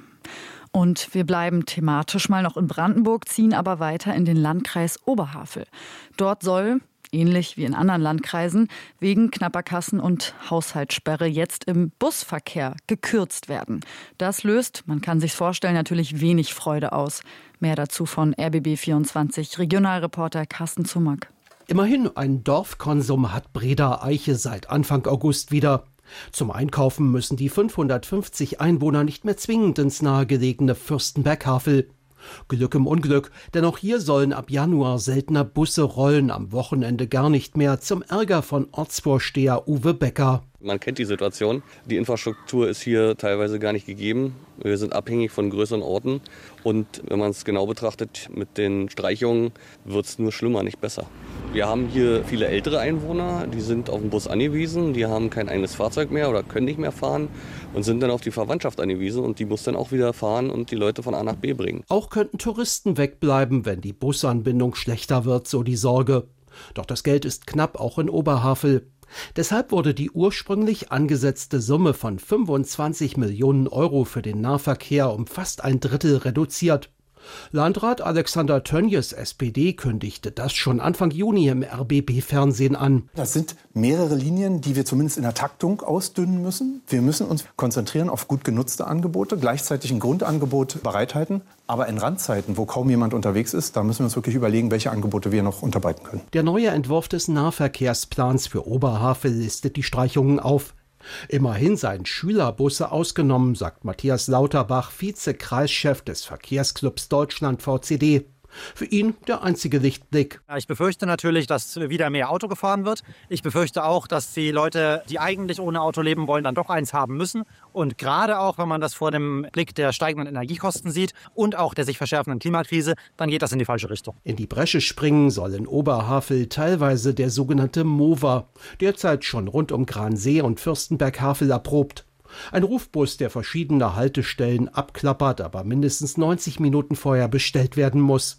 Speaker 3: Und wir bleiben thematisch mal noch in Brandenburg, ziehen aber weiter in den Landkreis Oberhavel. Dort soll, ähnlich wie in anderen Landkreisen, wegen knapper Kassen und Haushaltssperre jetzt im Busverkehr gekürzt werden. Das löst, man kann sich vorstellen, natürlich wenig Freude aus. Mehr dazu von R B B vierundzwanzig Regionalreporter Carsten Zumack.
Speaker 19: Immerhin ein Dorfkonsum hat Breda Eiche seit Anfang August wieder. Zum Einkaufen müssen die fünfhundertfünfzig Einwohner nicht mehr zwingend ins nahegelegene Fürstenberg-Havel. Glück im Unglück, denn auch hier sollen ab Januar seltener Busse rollen, am Wochenende gar nicht mehr, zum Ärger von Ortsvorsteher Uwe Becker.
Speaker 20: Man kennt die Situation. Die Infrastruktur ist hier teilweise gar nicht gegeben. Wir sind abhängig von größeren Orten. Und wenn man es genau betrachtet, mit den Streichungen wird es nur schlimmer, nicht besser. Wir haben hier viele ältere Einwohner, die sind auf den Bus angewiesen, die haben kein eigenes Fahrzeug mehr oder können nicht mehr fahren und sind dann auf die Verwandtschaft angewiesen und die muss dann auch wieder fahren und die Leute von A nach B bringen.
Speaker 19: Auch könnten Touristen wegbleiben, wenn die Busanbindung schlechter wird, so die Sorge. Doch das Geld ist knapp, auch in Oberhavel. Deshalb wurde die ursprünglich angesetzte Summe von fünfundzwanzig Millionen Euro für den Nahverkehr um fast ein Drittel reduziert. Landrat Alexander Tönjes, S P D, kündigte das schon Anfang Juni im R B B-Fernsehen an.
Speaker 21: Das sind mehrere Linien, die wir zumindest in der Taktung ausdünnen müssen. Wir müssen uns konzentrieren auf gut genutzte Angebote, gleichzeitig ein Grundangebot bereithalten. Aber in Randzeiten, wo kaum jemand unterwegs ist, da müssen wir uns wirklich überlegen, welche Angebote wir noch unterbreiten können.
Speaker 19: Der neue Entwurf des Nahverkehrsplans für Oberhavel listet die Streichungen auf. Immerhin seien Schülerbusse ausgenommen, sagt Matthias Lauterbach, Vize-Kreischef des Verkehrsclubs Deutschland V C D. Für ihn der einzige Lichtblick.
Speaker 22: Ich befürchte natürlich, dass wieder mehr Auto gefahren wird. Ich befürchte auch, dass die Leute, die eigentlich ohne Auto leben wollen, dann doch eins haben müssen. Und gerade auch, wenn man das vor dem Blick der steigenden Energiekosten sieht und auch der sich verschärfenden Klimakrise, dann geht das in die falsche Richtung.
Speaker 19: In die Bresche springen soll in Oberhavel teilweise der sogenannte Mover, derzeit schon rund um Gransee und Fürstenberg-Havel erprobt. Ein Rufbus, der verschiedene Haltestellen abklappert, aber mindestens neunzig Minuten vorher bestellt werden muss.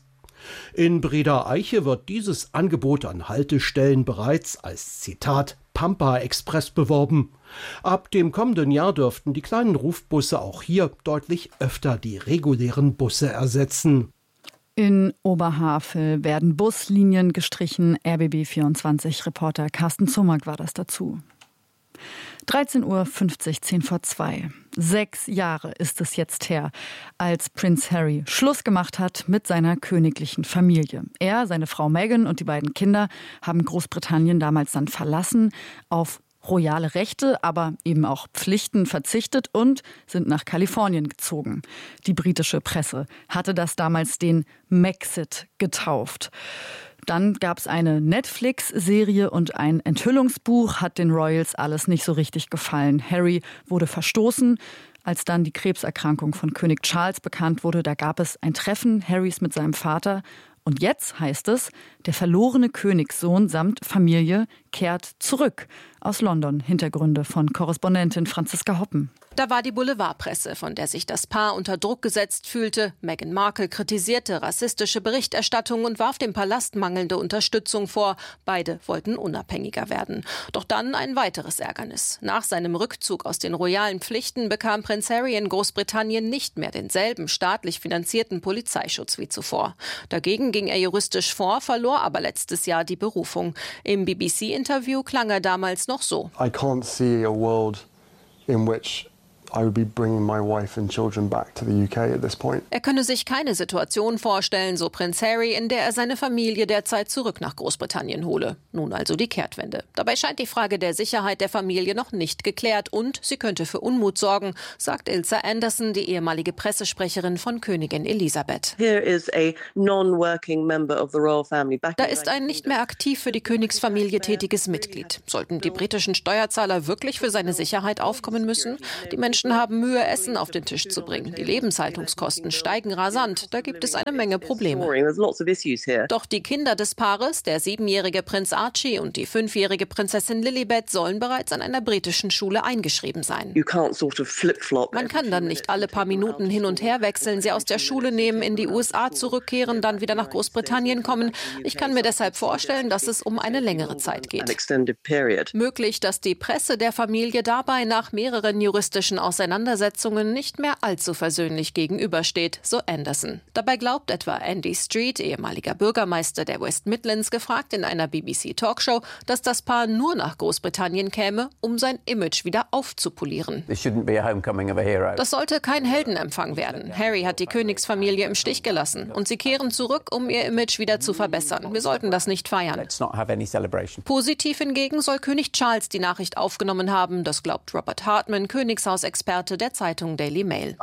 Speaker 19: In Breda Eiche wird dieses Angebot an Haltestellen bereits als, Zitat, Pampa Express beworben. Ab dem kommenden Jahr dürften die kleinen Rufbusse auch hier deutlich öfter die regulären Busse ersetzen.
Speaker 3: In Oberhavel werden Buslinien gestrichen. R B B vierundzwanzig Reporter Carsten Zumack war das dazu. dreizehn Uhr fünfzig, zehn vor zwei. Sechs Jahre ist es jetzt her, als Prinz Harry Schluss gemacht hat mit seiner königlichen Familie. Er, seine Frau Meghan und die beiden Kinder haben Großbritannien damals dann verlassen, auf royale Rechte, aber eben auch Pflichten verzichtet und sind nach Kalifornien gezogen. Die britische Presse hatte das damals den Maxit getauft. Dann gab es eine Netflix-Serie und ein Enthüllungsbuch, hat den Royals alles nicht so richtig gefallen. Harry wurde verstoßen. Als dann die Krebserkrankung von König Charles bekannt wurde, da gab es ein Treffen Harrys mit seinem Vater. Und jetzt heißt es, der verlorene Königssohn samt Familie kehrt zurück. Aus London, Hintergründe von Korrespondentin Franziska Hoppen.
Speaker 2: Da war die Boulevardpresse, von der sich das Paar unter Druck gesetzt fühlte. Meghan Markle kritisierte rassistische Berichterstattung und warf dem Palast mangelnde Unterstützung vor. Beide wollten unabhängiger werden. Doch dann ein weiteres Ärgernis. Nach seinem Rückzug aus den royalen Pflichten bekam Prinz Harry in Großbritannien nicht mehr denselben staatlich finanzierten Polizeischutz wie zuvor. Dagegen ging er juristisch vor, verlor aber letztes Jahr die Berufung. Im B B C-Interview klang er damals noch so.
Speaker 5: I can't see a world in which I would be bringing my wife and children back to the U K at this point.
Speaker 2: Er könne sich keine Situation vorstellen, so Prinz Harry, in der er seine Familie derzeit zurück nach Großbritannien hole. Nun also die Kehrtwende. Dabei scheint die Frage der Sicherheit der Familie noch nicht geklärt und sie könnte für Unmut sorgen, sagt Ilse Anderson, die ehemalige Pressesprecherin von Königin Elisabeth.
Speaker 23: Here is a non-working member of the royal family back.
Speaker 2: Da ist ein nicht mehr aktiv für die Königsfamilie tätiges Mitglied. Sollten die britischen Steuerzahler wirklich für seine Sicherheit aufkommen müssen? Die Menschen haben Mühe, Essen auf den Tisch zu bringen. Die Lebenshaltungskosten steigen rasant. Da gibt es eine Menge Probleme. Doch die Kinder des Paares, der siebenjährige Prinz Archie und die fünfjährige Prinzessin Lilibet, sollen bereits an einer britischen Schule eingeschrieben sein. Man kann dann nicht alle paar Minuten hin und her wechseln, sie aus der Schule nehmen, in die U S A zurückkehren, dann wieder nach Großbritannien kommen. Ich kann mir deshalb vorstellen, dass es um eine längere Zeit geht. Möglich, dass die Presse der Familie dabei nach mehreren juristischen Auseinandersetzungen nicht mehr allzu versöhnlich gegenübersteht, so Anderson. Dabei glaubt etwa Andy Street, ehemaliger Bürgermeister der West Midlands, gefragt in einer B B C-Talkshow, dass das Paar nur nach Großbritannien käme, um sein Image wieder aufzupolieren. Das sollte kein Heldenempfang werden. Harry hat die Königsfamilie im Stich gelassen und sie kehren zurück, um ihr Image wieder zu verbessern. Wir sollten das nicht feiern. Positiv hingegen soll König Charles die Nachricht aufgenommen haben, das glaubt Robert Hartman, Königshausexperte der Zeitung Daily Mail.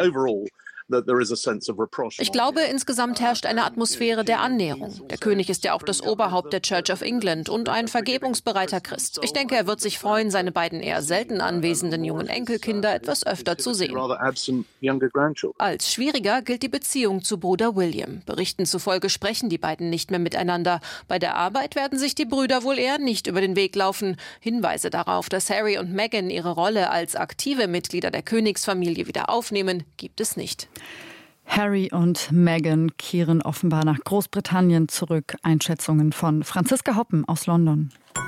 Speaker 2: Ich glaube, insgesamt herrscht eine Atmosphäre der Annäherung. Der König ist ja auch das Oberhaupt der Church of England und ein vergebungsbereiter Christ. Ich denke, er wird sich freuen, seine beiden eher selten anwesenden jungen Enkelkinder etwas öfter zu sehen. Als schwieriger gilt die Beziehung zu Bruder William. Berichten zufolge sprechen die beiden nicht mehr miteinander. Bei der Arbeit werden sich die Brüder wohl eher nicht über den Weg laufen. Hinweise darauf, dass Harry und Meghan ihre Rolle als aktive Mitglieder der Königsfamilie wieder aufnehmen, gibt es nicht.
Speaker 3: Harry und Meghan kehren offenbar nach Großbritannien zurück. Einschätzungen von Franziska Hoppen aus London.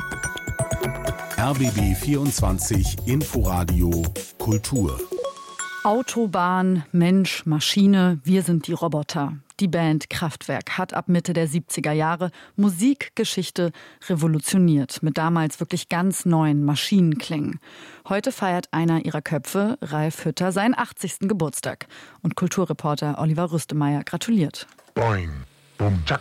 Speaker 1: R B B vierundzwanzig Inforadio Kultur.
Speaker 3: Autobahn, Mensch, Maschine, wir sind die Roboter. Die Band Kraftwerk hat ab Mitte der siebziger Jahre Musikgeschichte revolutioniert mit damals wirklich ganz neuen Maschinenklängen. Heute feiert einer ihrer Köpfe, Ralf Hütter, seinen achtzigsten Geburtstag. Und Kulturreporter Oliver Rüstemeyer gratuliert.
Speaker 24: Boing, bum, tschak.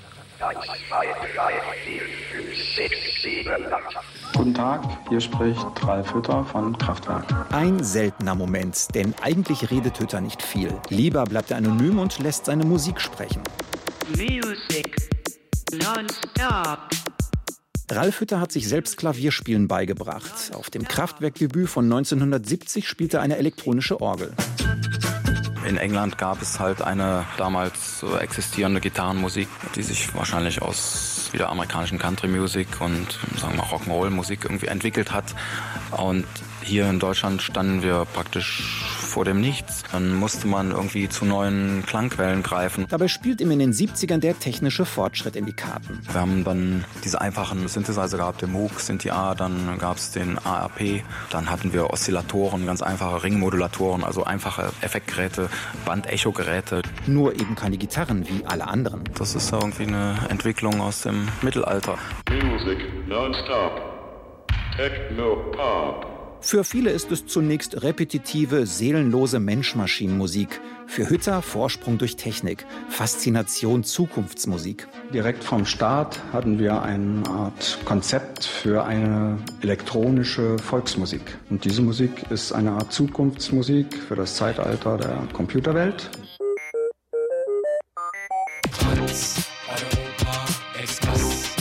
Speaker 25: Guten Tag, hier spricht Ralf Hütter von Kraftwerk.
Speaker 26: Ein seltener Moment, denn eigentlich redet Hütter nicht viel. Lieber bleibt er anonym und lässt seine Musik sprechen. Music non-stop. Ralf Hütter hat sich selbst Klavierspielen beigebracht. Auf dem Kraftwerk-Debüt von neunzehnhundertsiebzig spielte er eine elektronische Orgel.
Speaker 27: In England gab es halt eine damals so existierende Gitarrenmusik, die sich wahrscheinlich aus wieder amerikanischen Country Music und sagen wir mal Rock'n'Roll Musik irgendwie entwickelt hat. Und hier in Deutschland standen wir praktisch vor dem Nichts. Dann musste man irgendwie zu neuen Klangquellen greifen.
Speaker 26: Dabei spielt ihm in den siebzigern der technische Fortschritt in die Karten.
Speaker 27: Wir haben dann diese einfachen Synthesizer gehabt, den Moog, Synthi A, dann gab es den A R P, dann hatten wir Oszillatoren, ganz einfache Ringmodulatoren, also einfache Effektgeräte, Bandecho-Geräte.
Speaker 26: Nur eben keine Gitarren wie alle anderen.
Speaker 27: Das ist irgendwie eine Entwicklung aus dem Mittelalter.
Speaker 24: Music non-stop. Techno-Pop.
Speaker 26: Für viele ist es zunächst repetitive, seelenlose Mensch-Maschinen-Musik. Für Hütter Vorsprung durch Technik, Faszination Zukunftsmusik.
Speaker 25: Direkt vom Start hatten wir eine Art Konzept für eine elektronische Volksmusik. Und diese Musik ist eine Art Zukunftsmusik für das Zeitalter der Computerwelt.
Speaker 28: Tanz, Europa, Express.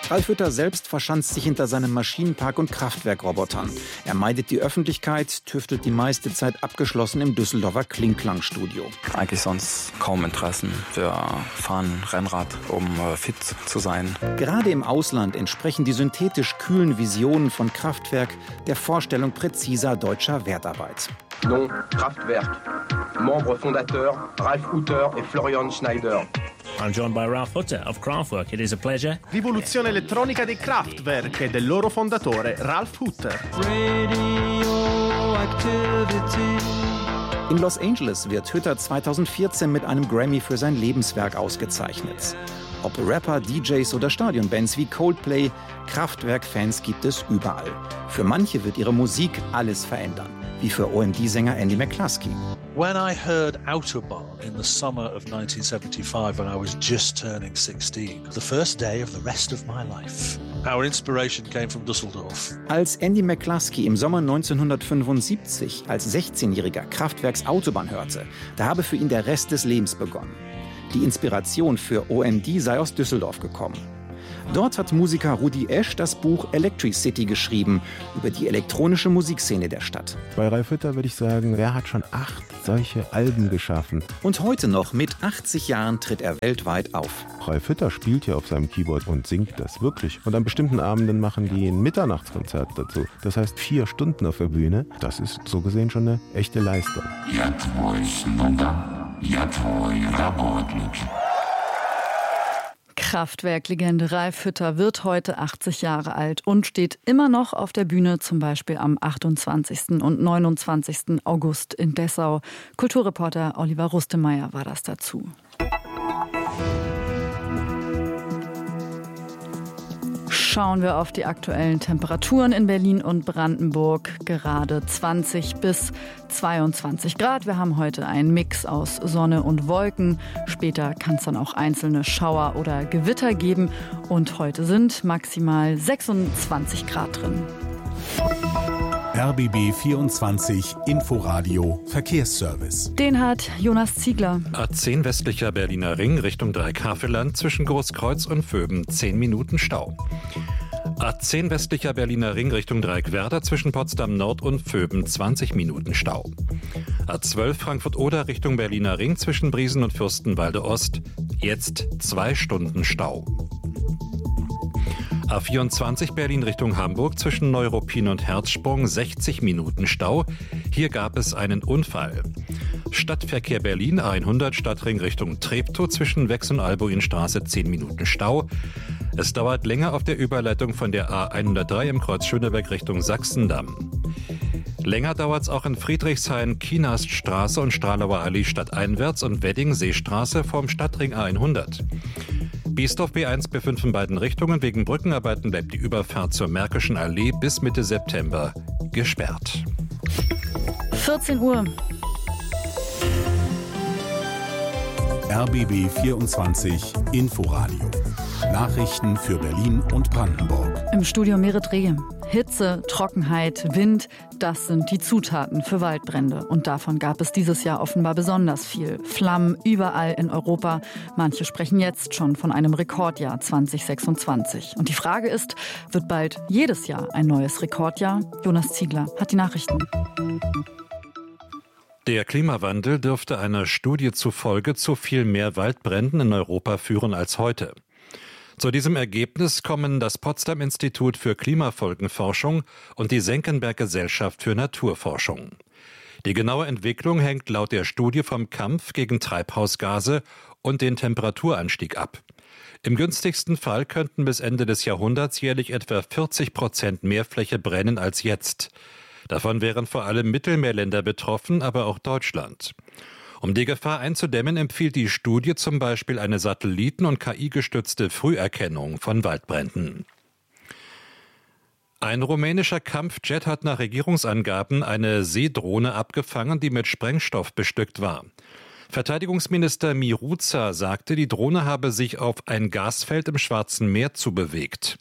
Speaker 26: Ralf Hütter selbst verschanzt sich hinter seinem Maschinenpark und Kraftwerkrobotern. Er meidet die Öffentlichkeit, tüftelt die meiste Zeit abgeschlossen im Düsseldorfer Klinklang-Studio.
Speaker 27: Eigentlich sonst kaum Interessen. Wir fahren Rennrad, um fit zu sein.
Speaker 26: Gerade im Ausland entsprechen die synthetisch kühlen Visionen von Kraftwerk der Vorstellung präziser deutscher Wertarbeit.
Speaker 6: Nom, Kraftwerk. Membre fondateur, Ralf Hütter et Florian Schneider.
Speaker 7: I'm joined by Ralf Hütter of Kraftwerk. It is a pleasure.
Speaker 8: Rivoluzione elettronica dei Kraftwerk e del loro fondatore Ralf Hütter.
Speaker 26: In Los Angeles wird Hütter zweitausendvierzehn mit einem Grammy für sein Lebenswerk ausgezeichnet. Ob Rapper, D Js oder Stadionbands wie Coldplay, Kraftwerk-Fans gibt es überall. Für manche wird ihre Musik alles verändern, wie für O M D-Sänger Andy McCluskey.
Speaker 9: When I heard Autobahn in the summer of nineteen seventy-five, when I was just turning sixteen, the first day of the rest of my life. Our inspiration came from Düsseldorf.
Speaker 26: Als Andy McCluskey im Sommer neunzehnhundertfünfundsiebzig als sechzehnjähriger Kraftwerks Autobahn hörte, da habe für ihn der Rest des Lebens begonnen. Die Inspiration für O M D sei aus Düsseldorf gekommen. Dort hat Musiker Rudi Esch das Buch Electricity geschrieben, über die elektronische Musikszene der Stadt.
Speaker 10: Bei Ralf Hütter würde ich sagen, wer hat schon acht solche Alben geschaffen?
Speaker 26: Und heute noch, mit achtzig Jahren, tritt er weltweit auf.
Speaker 10: Ralf Hütter spielt ja auf seinem Keyboard und singt das wirklich. Und an bestimmten Abenden machen die ein Mitternachtskonzert dazu. Das heißt vier Stunden auf der Bühne. Das ist so gesehen schon eine echte Leistung.
Speaker 3: Kraftwerk-Legende Ralf Hütter wird heute achtzig Jahre alt und steht immer noch auf der Bühne, zum Beispiel am achtundzwanzigsten und neunundzwanzigsten August in Dessau. Kulturreporter Oliver Rustemeyer war das dazu. Schauen wir auf die aktuellen Temperaturen in Berlin und Brandenburg. Gerade zwanzig bis zweiundzwanzig Grad. Wir haben heute einen Mix aus Sonne und Wolken. Später kann es dann auch einzelne Schauer oder Gewitter geben. Und heute sind maximal sechsundzwanzig Grad drin.
Speaker 1: R B B vierundzwanzig Inforadio Verkehrsservice.
Speaker 3: Den hat Jonas Ziegler.
Speaker 4: A zehn westlicher Berliner Ring Richtung Dreieckhaveland zwischen Großkreuz und Vöben zehn Minuten Stau. A zehn westlicher Berliner Ring Richtung Dreieckwerder zwischen Potsdam Nord und Vöben zwanzig Minuten Stau. A zwölf Frankfurt-Oder Richtung Berliner Ring zwischen Briesen und Fürstenwalde Ost jetzt zwei Stunden Stau. A vierundzwanzig Berlin Richtung Hamburg zwischen Neuruppin und Herzsprung sechzig Minuten Stau. Hier gab es einen Unfall. Stadtverkehr Berlin A hundert Stadtring Richtung Treptow zwischen Wex und Albuinstraße zehn Minuten Stau. Es dauert länger auf der Überleitung von der A hundertdrei im Kreuz Schöneberg Richtung Sachsendamm. Länger dauert es auch in Friedrichshain, Kienaststraße und Stralauer Allee stadteinwärts und Wedding-Seestraße vom Stadtring A hundert. Biesdorf B eins, B fünf in beiden Richtungen. Wegen Brückenarbeiten bleibt die Überfahrt zur Märkischen Allee bis Mitte September gesperrt.
Speaker 3: vierzehn Uhr.
Speaker 1: R B B vierundzwanzig Inforadio. Nachrichten für Berlin und Brandenburg.
Speaker 3: Im Studio Merit Rehe. Hitze, Trockenheit, Wind, das sind die Zutaten für Waldbrände. Und davon gab es dieses Jahr offenbar besonders viel. Flammen überall in Europa. Manche sprechen jetzt schon von einem Rekordjahr zwanzig sechsundzwanzig. Und die Frage ist, wird bald jedes Jahr ein neues Rekordjahr? Jonas Ziegler hat die Nachrichten.
Speaker 4: Der Klimawandel dürfte einer Studie zufolge zu viel mehr Waldbränden in Europa führen als heute. Zu diesem Ergebnis kommen das Potsdam-Institut für Klimafolgenforschung und die Senckenberg-Gesellschaft für Naturforschung. Die genaue Entwicklung hängt laut der Studie vom Kampf gegen Treibhausgase und den Temperaturanstieg ab. Im günstigsten Fall könnten bis Ende des Jahrhunderts jährlich etwa vierzig Prozent mehr Fläche brennen als jetzt. Davon wären vor allem Mittelmeerländer betroffen, aber auch Deutschland. Um die Gefahr einzudämmen, empfiehlt die Studie zum Beispiel eine Satelliten- und K I-gestützte Früherkennung von Waldbränden. Ein rumänischer Kampfjet hat nach Regierungsangaben eine Seedrohne abgefangen, die mit Sprengstoff bestückt war. Verteidigungsminister Miruța sagte, die Drohne habe sich auf ein Gasfeld im Schwarzen Meer zubewegt.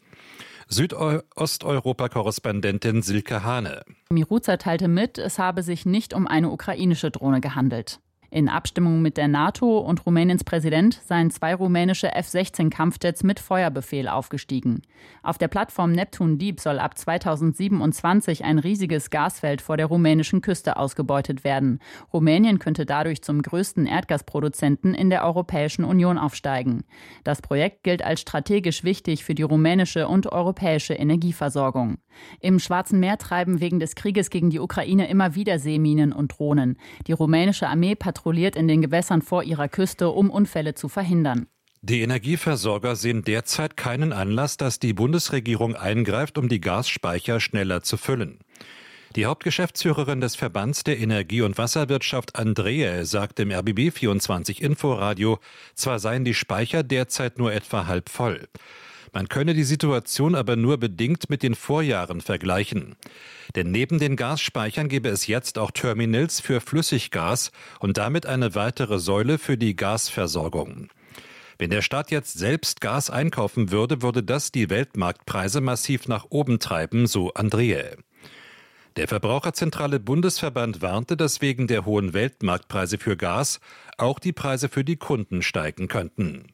Speaker 4: Südosteuropa-Korrespondentin Silke Hane.
Speaker 12: Miruța teilte mit, es habe sich nicht um eine ukrainische Drohne gehandelt.
Speaker 3: In Abstimmung mit der NATO und Rumäniens Präsident seien zwei rumänische F sechzehn Kampfjets mit Feuerbefehl aufgestiegen. Auf der Plattform Neptun Deep soll ab zweitausendsiebenundzwanzig ein riesiges Gasfeld vor der rumänischen Küste ausgebeutet werden. Rumänien könnte dadurch zum größten Erdgasproduzenten in der Europäischen Union aufsteigen. Das Projekt gilt als strategisch wichtig für die rumänische und europäische Energieversorgung. Im Schwarzen Meer treiben wegen des Krieges gegen die Ukraine immer wieder Seeminen und Drohnen. Die rumänische Armee patrouilliert in den Gewässern vor ihrer Küste, um Unfälle zu verhindern.
Speaker 4: Die Energieversorger sehen derzeit keinen Anlass, dass die Bundesregierung eingreift, um die Gasspeicher schneller zu füllen. Die Hauptgeschäftsführerin des Verbands der Energie- und Wasserwirtschaft, Andrea, sagt im R B B vierundzwanzig Inforadio, zwar seien die Speicher derzeit nur etwa halb voll. Man könne die Situation aber nur bedingt mit den Vorjahren vergleichen. Denn neben den Gasspeichern gäbe es jetzt auch Terminals für Flüssiggas und damit eine weitere Säule für die Gasversorgung. Wenn der Staat jetzt selbst Gas einkaufen würde, würde das die Weltmarktpreise massiv nach oben treiben, so Andrea. Der Verbraucherzentrale Bundesverband warnte, dass wegen der hohen Weltmarktpreise für Gas auch die Preise für die Kunden steigen könnten.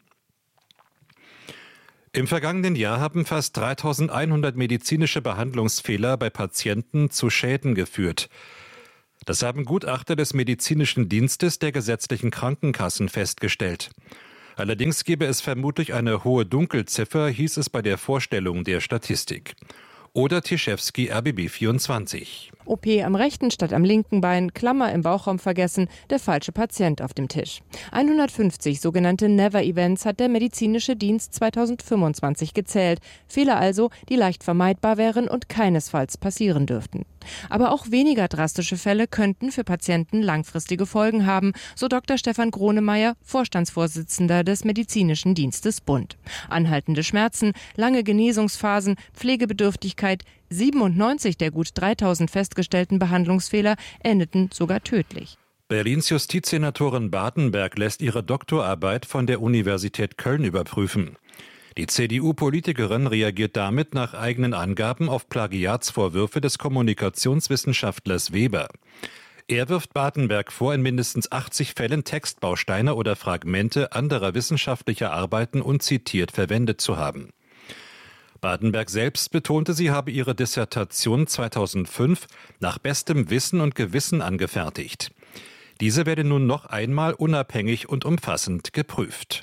Speaker 4: Im vergangenen Jahr haben fast dreitausendeinhundert medizinische Behandlungsfehler bei Patienten zu Schäden geführt. Das haben Gutachter des medizinischen Dienstes der gesetzlichen Krankenkassen festgestellt. Allerdings gebe es vermutlich eine hohe Dunkelziffer, hieß es bei der Vorstellung der Statistik. Oder Tischewski, R B B vierundzwanzig.
Speaker 11: O P am rechten statt am linken Bein, Klammer im Bauchraum vergessen, der falsche Patient auf dem Tisch. hundertfünfzig sogenannte Never-Events hat der medizinische Dienst zweitausendfünfundzwanzig gezählt. Fehler also, die leicht vermeidbar wären und keinesfalls passieren dürften. Aber auch weniger drastische Fälle könnten für Patienten langfristige Folgen haben, so Doktor Stefan Gronemeyer, Vorstandsvorsitzender des Medizinischen Dienstes Bund. Anhaltende Schmerzen, lange Genesungsphasen, Pflegebedürftigkeit, siebenundneunzig der gut dreitausend festgestellten Behandlungsfehler endeten sogar tödlich.
Speaker 4: Berlins Justizsenatorin Bartenberg lässt ihre Doktorarbeit von der Universität Köln überprüfen. Die C D U-Politikerin reagiert damit nach eigenen Angaben auf Plagiatsvorwürfe des Kommunikationswissenschaftlers Weber. Er wirft Bartenberg vor, in mindestens achtzig Fällen Textbausteine oder Fragmente anderer wissenschaftlicher Arbeiten unzitiert verwendet zu haben. Bartenberg selbst betonte, sie habe ihre Dissertation zweitausendfünf nach bestem Wissen und Gewissen angefertigt. Diese werde nun noch einmal unabhängig und umfassend geprüft.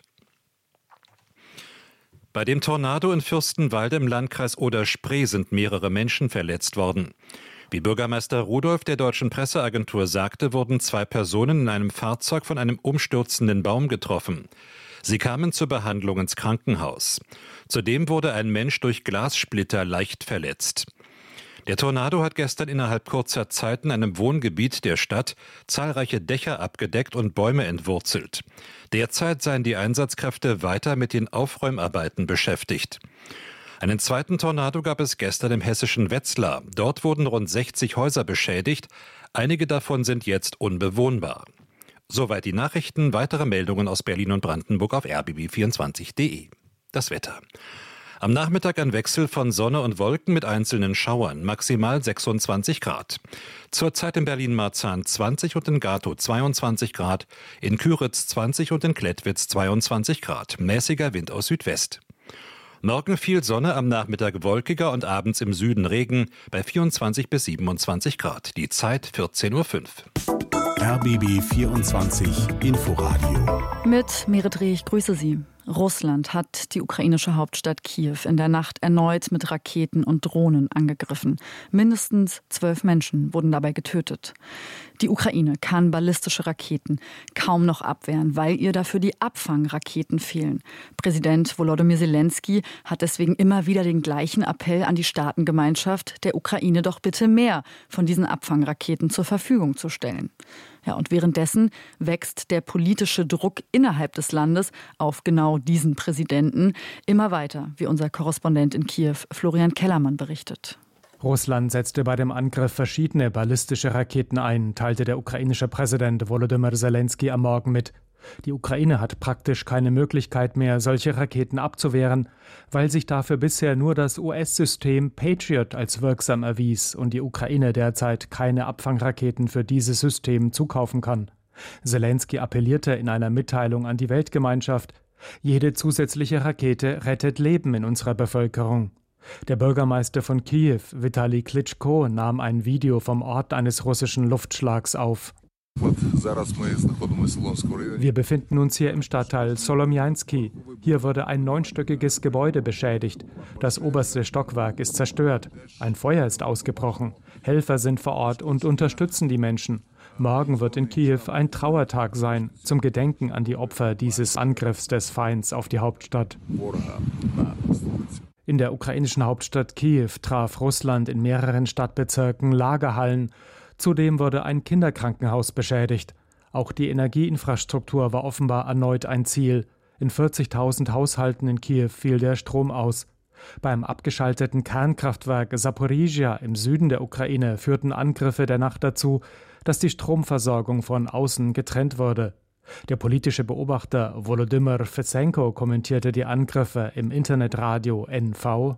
Speaker 4: Bei dem Tornado in Fürstenwalde im Landkreis Oder-Spree sind mehrere Menschen verletzt worden. Wie Bürgermeister Rudolph der Deutschen Presseagentur sagte, wurden zwei Personen in einem Fahrzeug von einem umstürzenden Baum getroffen. Sie kamen zur Behandlung ins Krankenhaus. Zudem wurde ein Mensch durch Glassplitter leicht verletzt. Der Tornado hat gestern innerhalb kurzer Zeit in einem Wohngebiet der Stadt zahlreiche Dächer abgedeckt und Bäume entwurzelt. Derzeit seien die Einsatzkräfte weiter mit den Aufräumarbeiten beschäftigt. Einen zweiten Tornado gab es gestern im hessischen Wetzlar. Dort wurden rund sechzig Häuser beschädigt. Einige davon sind jetzt unbewohnbar. Soweit die Nachrichten. Weitere Meldungen aus Berlin und Brandenburg auf r b b vierundzwanzig punkt d e. Das Wetter. Am Nachmittag ein Wechsel von Sonne und Wolken mit einzelnen Schauern, maximal sechsundzwanzig Grad. Zurzeit in Berlin-Marzahn zwanzig und in Gatow zweiundzwanzig Grad, in Küritz zwanzig und in Klettwitz zweiundzwanzig Grad, mäßiger Wind aus Südwest. Morgen viel Sonne, am Nachmittag wolkiger und abends im Süden Regen bei vierundzwanzig bis siebenundzwanzig Grad. Die Zeit vierzehn Uhr fünf.
Speaker 1: R B B vierundzwanzig Inforadio.
Speaker 3: Mit Merit Reh, ich grüße Sie. Russland hat die ukrainische Hauptstadt Kiew in der Nacht erneut mit Raketen und Drohnen angegriffen. Mindestens zwölf Menschen wurden dabei getötet. Die Ukraine kann ballistische Raketen kaum noch abwehren, weil ihr dafür die Abfangraketen fehlen. Präsident Volodymyr Zelensky hat deswegen immer wieder den gleichen Appell an die Staatengemeinschaft, der Ukraine doch bitte mehr von diesen Abfangraketen zur Verfügung zu stellen. Ja, und währenddessen wächst der politische Druck innerhalb des Landes auf genau diesen Präsidenten immer weiter, wie unser Korrespondent in Kiew, Florian Kellermann, berichtet.
Speaker 12: Russland setzte bei dem Angriff verschiedene ballistische Raketen ein, teilte der ukrainische Präsident Volodymyr Zelensky am Morgen mit. Die Ukraine hat praktisch keine Möglichkeit mehr, solche Raketen abzuwehren, weil sich dafür bisher nur das U S-System Patriot als wirksam erwies und die Ukraine derzeit keine Abfangraketen für dieses System zukaufen kann. Selensky appellierte in einer Mitteilung an die Weltgemeinschaft: Jede zusätzliche Rakete rettet Leben in unserer Bevölkerung. Der Bürgermeister von Kiew, Vitali Klitschko, nahm ein Video vom Ort eines russischen Luftschlags auf. Wir befinden uns hier im Stadtteil Solomjansky. Hier wurde ein neunstöckiges Gebäude beschädigt. Das oberste Stockwerk ist zerstört. Ein Feuer ist ausgebrochen. Helfer sind vor Ort und unterstützen die Menschen. Morgen wird in Kiew ein Trauertag sein, zum Gedenken an die Opfer dieses Angriffs des Feinds auf die Hauptstadt. In der ukrainischen Hauptstadt Kiew traf Russland in mehreren Stadtbezirken Lagerhallen. Zudem wurde ein Kinderkrankenhaus beschädigt. Auch die Energieinfrastruktur war offenbar erneut ein Ziel. In vierzigtausend Haushalten in Kiew fiel der Strom aus. Beim abgeschalteten Kernkraftwerk Saporizhia im Süden der Ukraine führten Angriffe der Nacht dazu, dass die Stromversorgung von außen getrennt wurde. Der politische Beobachter Volodymyr Fesenko kommentierte die Angriffe im Internetradio N V.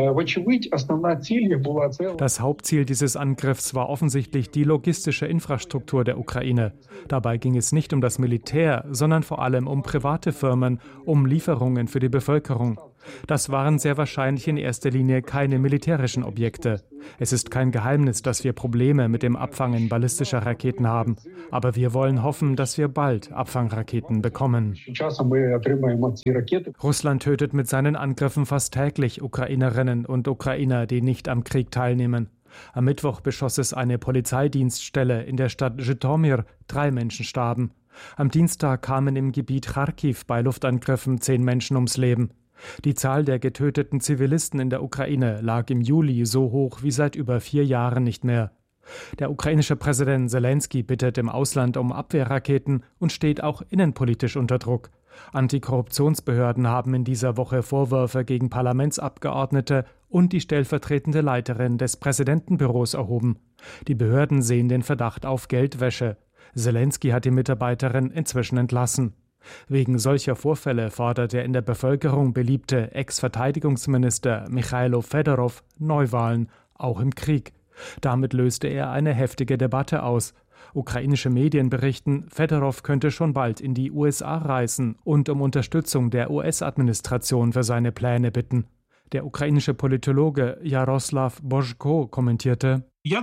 Speaker 12: Das Hauptziel dieses Angriffs war offensichtlich die logistische Infrastruktur der Ukraine. Dabei ging es nicht um das Militär, sondern vor allem um private Firmen, um Lieferungen für die Bevölkerung. Das waren sehr wahrscheinlich in erster Linie keine militärischen Objekte. Es ist kein Geheimnis, dass wir Probleme mit dem Abfangen ballistischer Raketen haben. Aber wir wollen hoffen, dass wir bald Abfangraketen bekommen. Russland tötet mit seinen Angriffen fast täglich Ukrainerinnen und Ukrainer, die nicht am Krieg teilnehmen. Am Mittwoch beschoss es eine Polizeidienststelle in der Stadt Zhytomyr. Drei Menschen starben. Am Dienstag kamen im Gebiet Charkiw bei Luftangriffen zehn Menschen ums Leben. Die Zahl der getöteten Zivilisten in der Ukraine lag im Juli so hoch wie seit über vier Jahren nicht mehr. Der ukrainische Präsident Selensky bittet im Ausland um Abwehrraketen und steht auch innenpolitisch unter Druck. Antikorruptionsbehörden haben in dieser Woche Vorwürfe gegen Parlamentsabgeordnete und die stellvertretende Leiterin des Präsidentenbüros erhoben. Die Behörden sehen den Verdacht auf Geldwäsche. Selensky hat die Mitarbeiterin inzwischen entlassen. Wegen solcher Vorfälle fordert der in der Bevölkerung beliebte Ex-Verteidigungsminister Michailo Fedorov Neuwahlen, auch im Krieg. Damit löste er eine heftige Debatte aus. Ukrainische Medien berichten, Fedorov könnte schon bald in die U S A reisen und um Unterstützung der U S-Administration für seine Pläne bitten. Der ukrainische Politologe Jaroslav Božko kommentierte: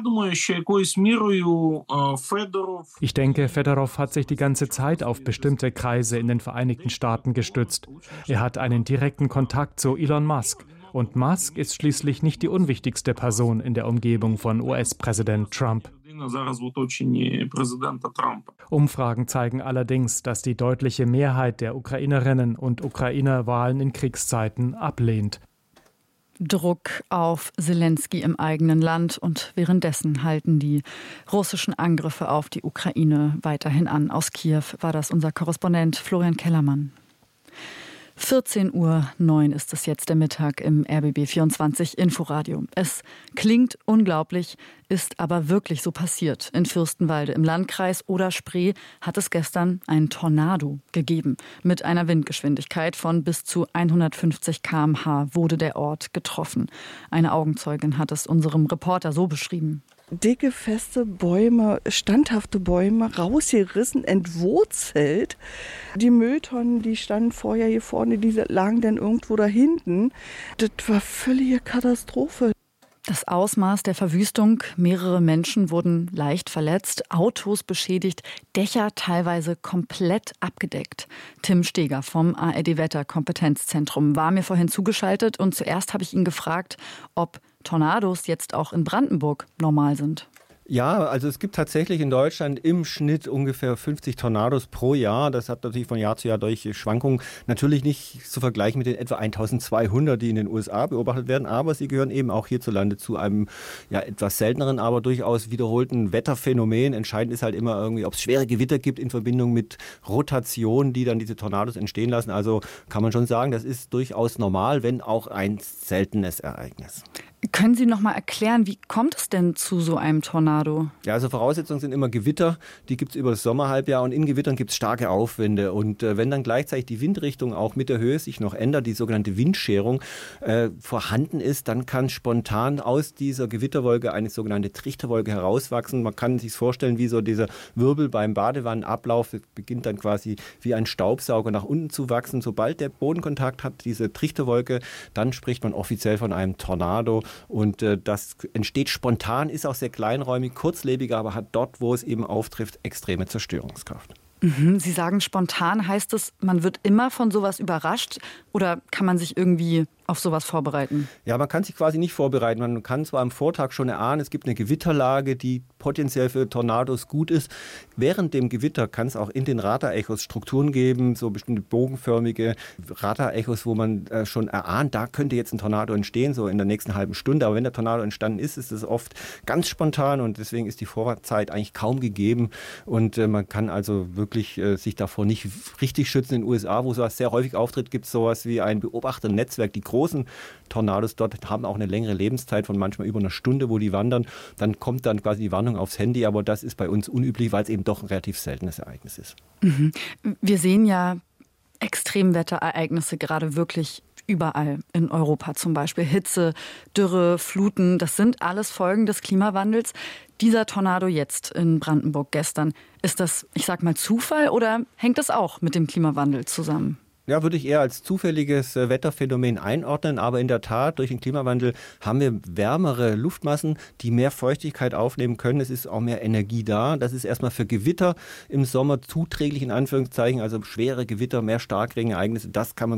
Speaker 12: Ich denke, Fedorov hat sich die ganze Zeit auf bestimmte Kreise in den Vereinigten Staaten gestützt. Er hat einen direkten Kontakt zu Elon Musk. Und Musk ist schließlich nicht die unwichtigste Person in der Umgebung von U S-Präsident Trump. Umfragen zeigen allerdings, dass die deutliche Mehrheit der Ukrainerinnen und Ukrainer Wahlen in Kriegszeiten ablehnt.
Speaker 3: Druck auf Selensky im eigenen Land und währenddessen halten die russischen Angriffe auf die Ukraine weiterhin an. Aus Kiew war das unser Korrespondent Florian Kellermann. vierzehn Uhr neun ist es jetzt der Mittag im R B B vierundzwanzig Inforadio. Es klingt unglaublich, ist aber wirklich so passiert. In Fürstenwalde im Landkreis Oder-Spree hat es gestern einen Tornado gegeben. Mit einer Windgeschwindigkeit von bis zu hundertfünfzig Kilometer pro Stunde wurde der Ort getroffen. Eine Augenzeugin hat es unserem Reporter so beschrieben.
Speaker 13: Dicke, feste Bäume, standhafte Bäume, rausgerissen, entwurzelt. Die Mülltonnen, die standen vorher hier vorne, die lagen dann irgendwo da hinten. Das war völlige Katastrophe.
Speaker 3: Das Ausmaß der Verwüstung, mehrere Menschen wurden leicht verletzt, Autos beschädigt, Dächer teilweise komplett abgedeckt. Tim Steger vom A R D-Wetter-Kompetenzzentrum war mir vorhin zugeschaltet und zuerst habe ich ihn gefragt, ob Tornados jetzt auch in Brandenburg normal sind.
Speaker 10: Ja, also es gibt tatsächlich in Deutschland im Schnitt ungefähr fünfzig Tornados pro Jahr. Das hat natürlich von Jahr zu Jahr durch Schwankungen natürlich nicht zu vergleichen mit den etwa eintausendzweihundert, die in den U S A beobachtet werden. Aber sie gehören eben auch hierzulande zu einem ja, etwas selteneren, aber durchaus wiederholten Wetterphänomen. Entscheidend ist halt immer irgendwie, ob es schwere Gewitter gibt in Verbindung mit Rotation, die dann diese Tornados entstehen lassen. Also kann man schon sagen, das ist durchaus normal, wenn auch ein seltenes Ereignis.
Speaker 3: Können Sie noch mal erklären, wie kommt es denn zu so einem Tornado?
Speaker 10: Ja, also Voraussetzungen sind immer Gewitter. Die gibt es über das Sommerhalbjahr und in Gewittern gibt es starke Aufwinde. Und äh, wenn dann gleichzeitig die Windrichtung auch mit der Höhe sich noch ändert, die sogenannte Windscherung äh, vorhanden ist, dann kann spontan aus dieser Gewitterwolke eine sogenannte Trichterwolke herauswachsen. Man kann sich vorstellen, wie so dieser Wirbel beim Badewannenablauf, das beginnt dann quasi wie ein Staubsauger nach unten zu wachsen. Sobald der Bodenkontakt hat, diese Trichterwolke, dann spricht man offiziell von einem Tornado. Und äh, das entsteht spontan, ist auch sehr kleinräumig, kurzlebiger, aber hat dort, wo es eben auftrifft, extreme Zerstörungskraft.
Speaker 3: Mhm. Sie sagen, spontan heißt es, man wird immer von sowas überrascht oder kann man sich irgendwie auf sowas vorbereiten?
Speaker 10: Ja, man kann sich quasi nicht vorbereiten. Man kann zwar am Vortag schon erahnen, es gibt eine Gewitterlage, die potenziell für Tornados gut ist. Während dem Gewitter kann es auch in den Radarechos Strukturen geben, so bestimmte bogenförmige Radarechos, wo man äh, schon erahnt, da könnte jetzt ein Tornado entstehen, so in der nächsten halben Stunde. Aber wenn der Tornado entstanden ist, ist es oft ganz spontan und deswegen ist die Vorratzeit eigentlich kaum gegeben. Und äh, man kann also wirklich äh, sich davor nicht richtig schützen. In den U S A, wo sowas sehr häufig auftritt, gibt es sowas wie ein Beobachternetzwerk. Die großen Tornados dort haben auch eine längere Lebenszeit von manchmal über einer Stunde, wo die wandern. Dann kommt dann quasi die Warnung aufs Handy, aber das ist bei uns unüblich, weil es eben doch ein relativ seltenes Ereignis ist.
Speaker 3: Mhm. Wir sehen ja Extremwetterereignisse gerade wirklich überall in Europa, zum Beispiel Hitze, Dürre, Fluten. Das sind alles Folgen des Klimawandels. Dieser Tornado jetzt in Brandenburg gestern, ist das, ich sag mal, Zufall oder hängt das auch mit dem Klimawandel zusammen?
Speaker 10: Ja, würde ich eher als zufälliges Wetterphänomen einordnen, aber in der Tat, durch den Klimawandel haben wir wärmere Luftmassen, die mehr Feuchtigkeit aufnehmen können. Es ist auch mehr Energie da. Das ist erstmal für Gewitter im Sommer zuträglich, in Anführungszeichen, also schwere Gewitter, mehr Starkregenereignisse, das kann man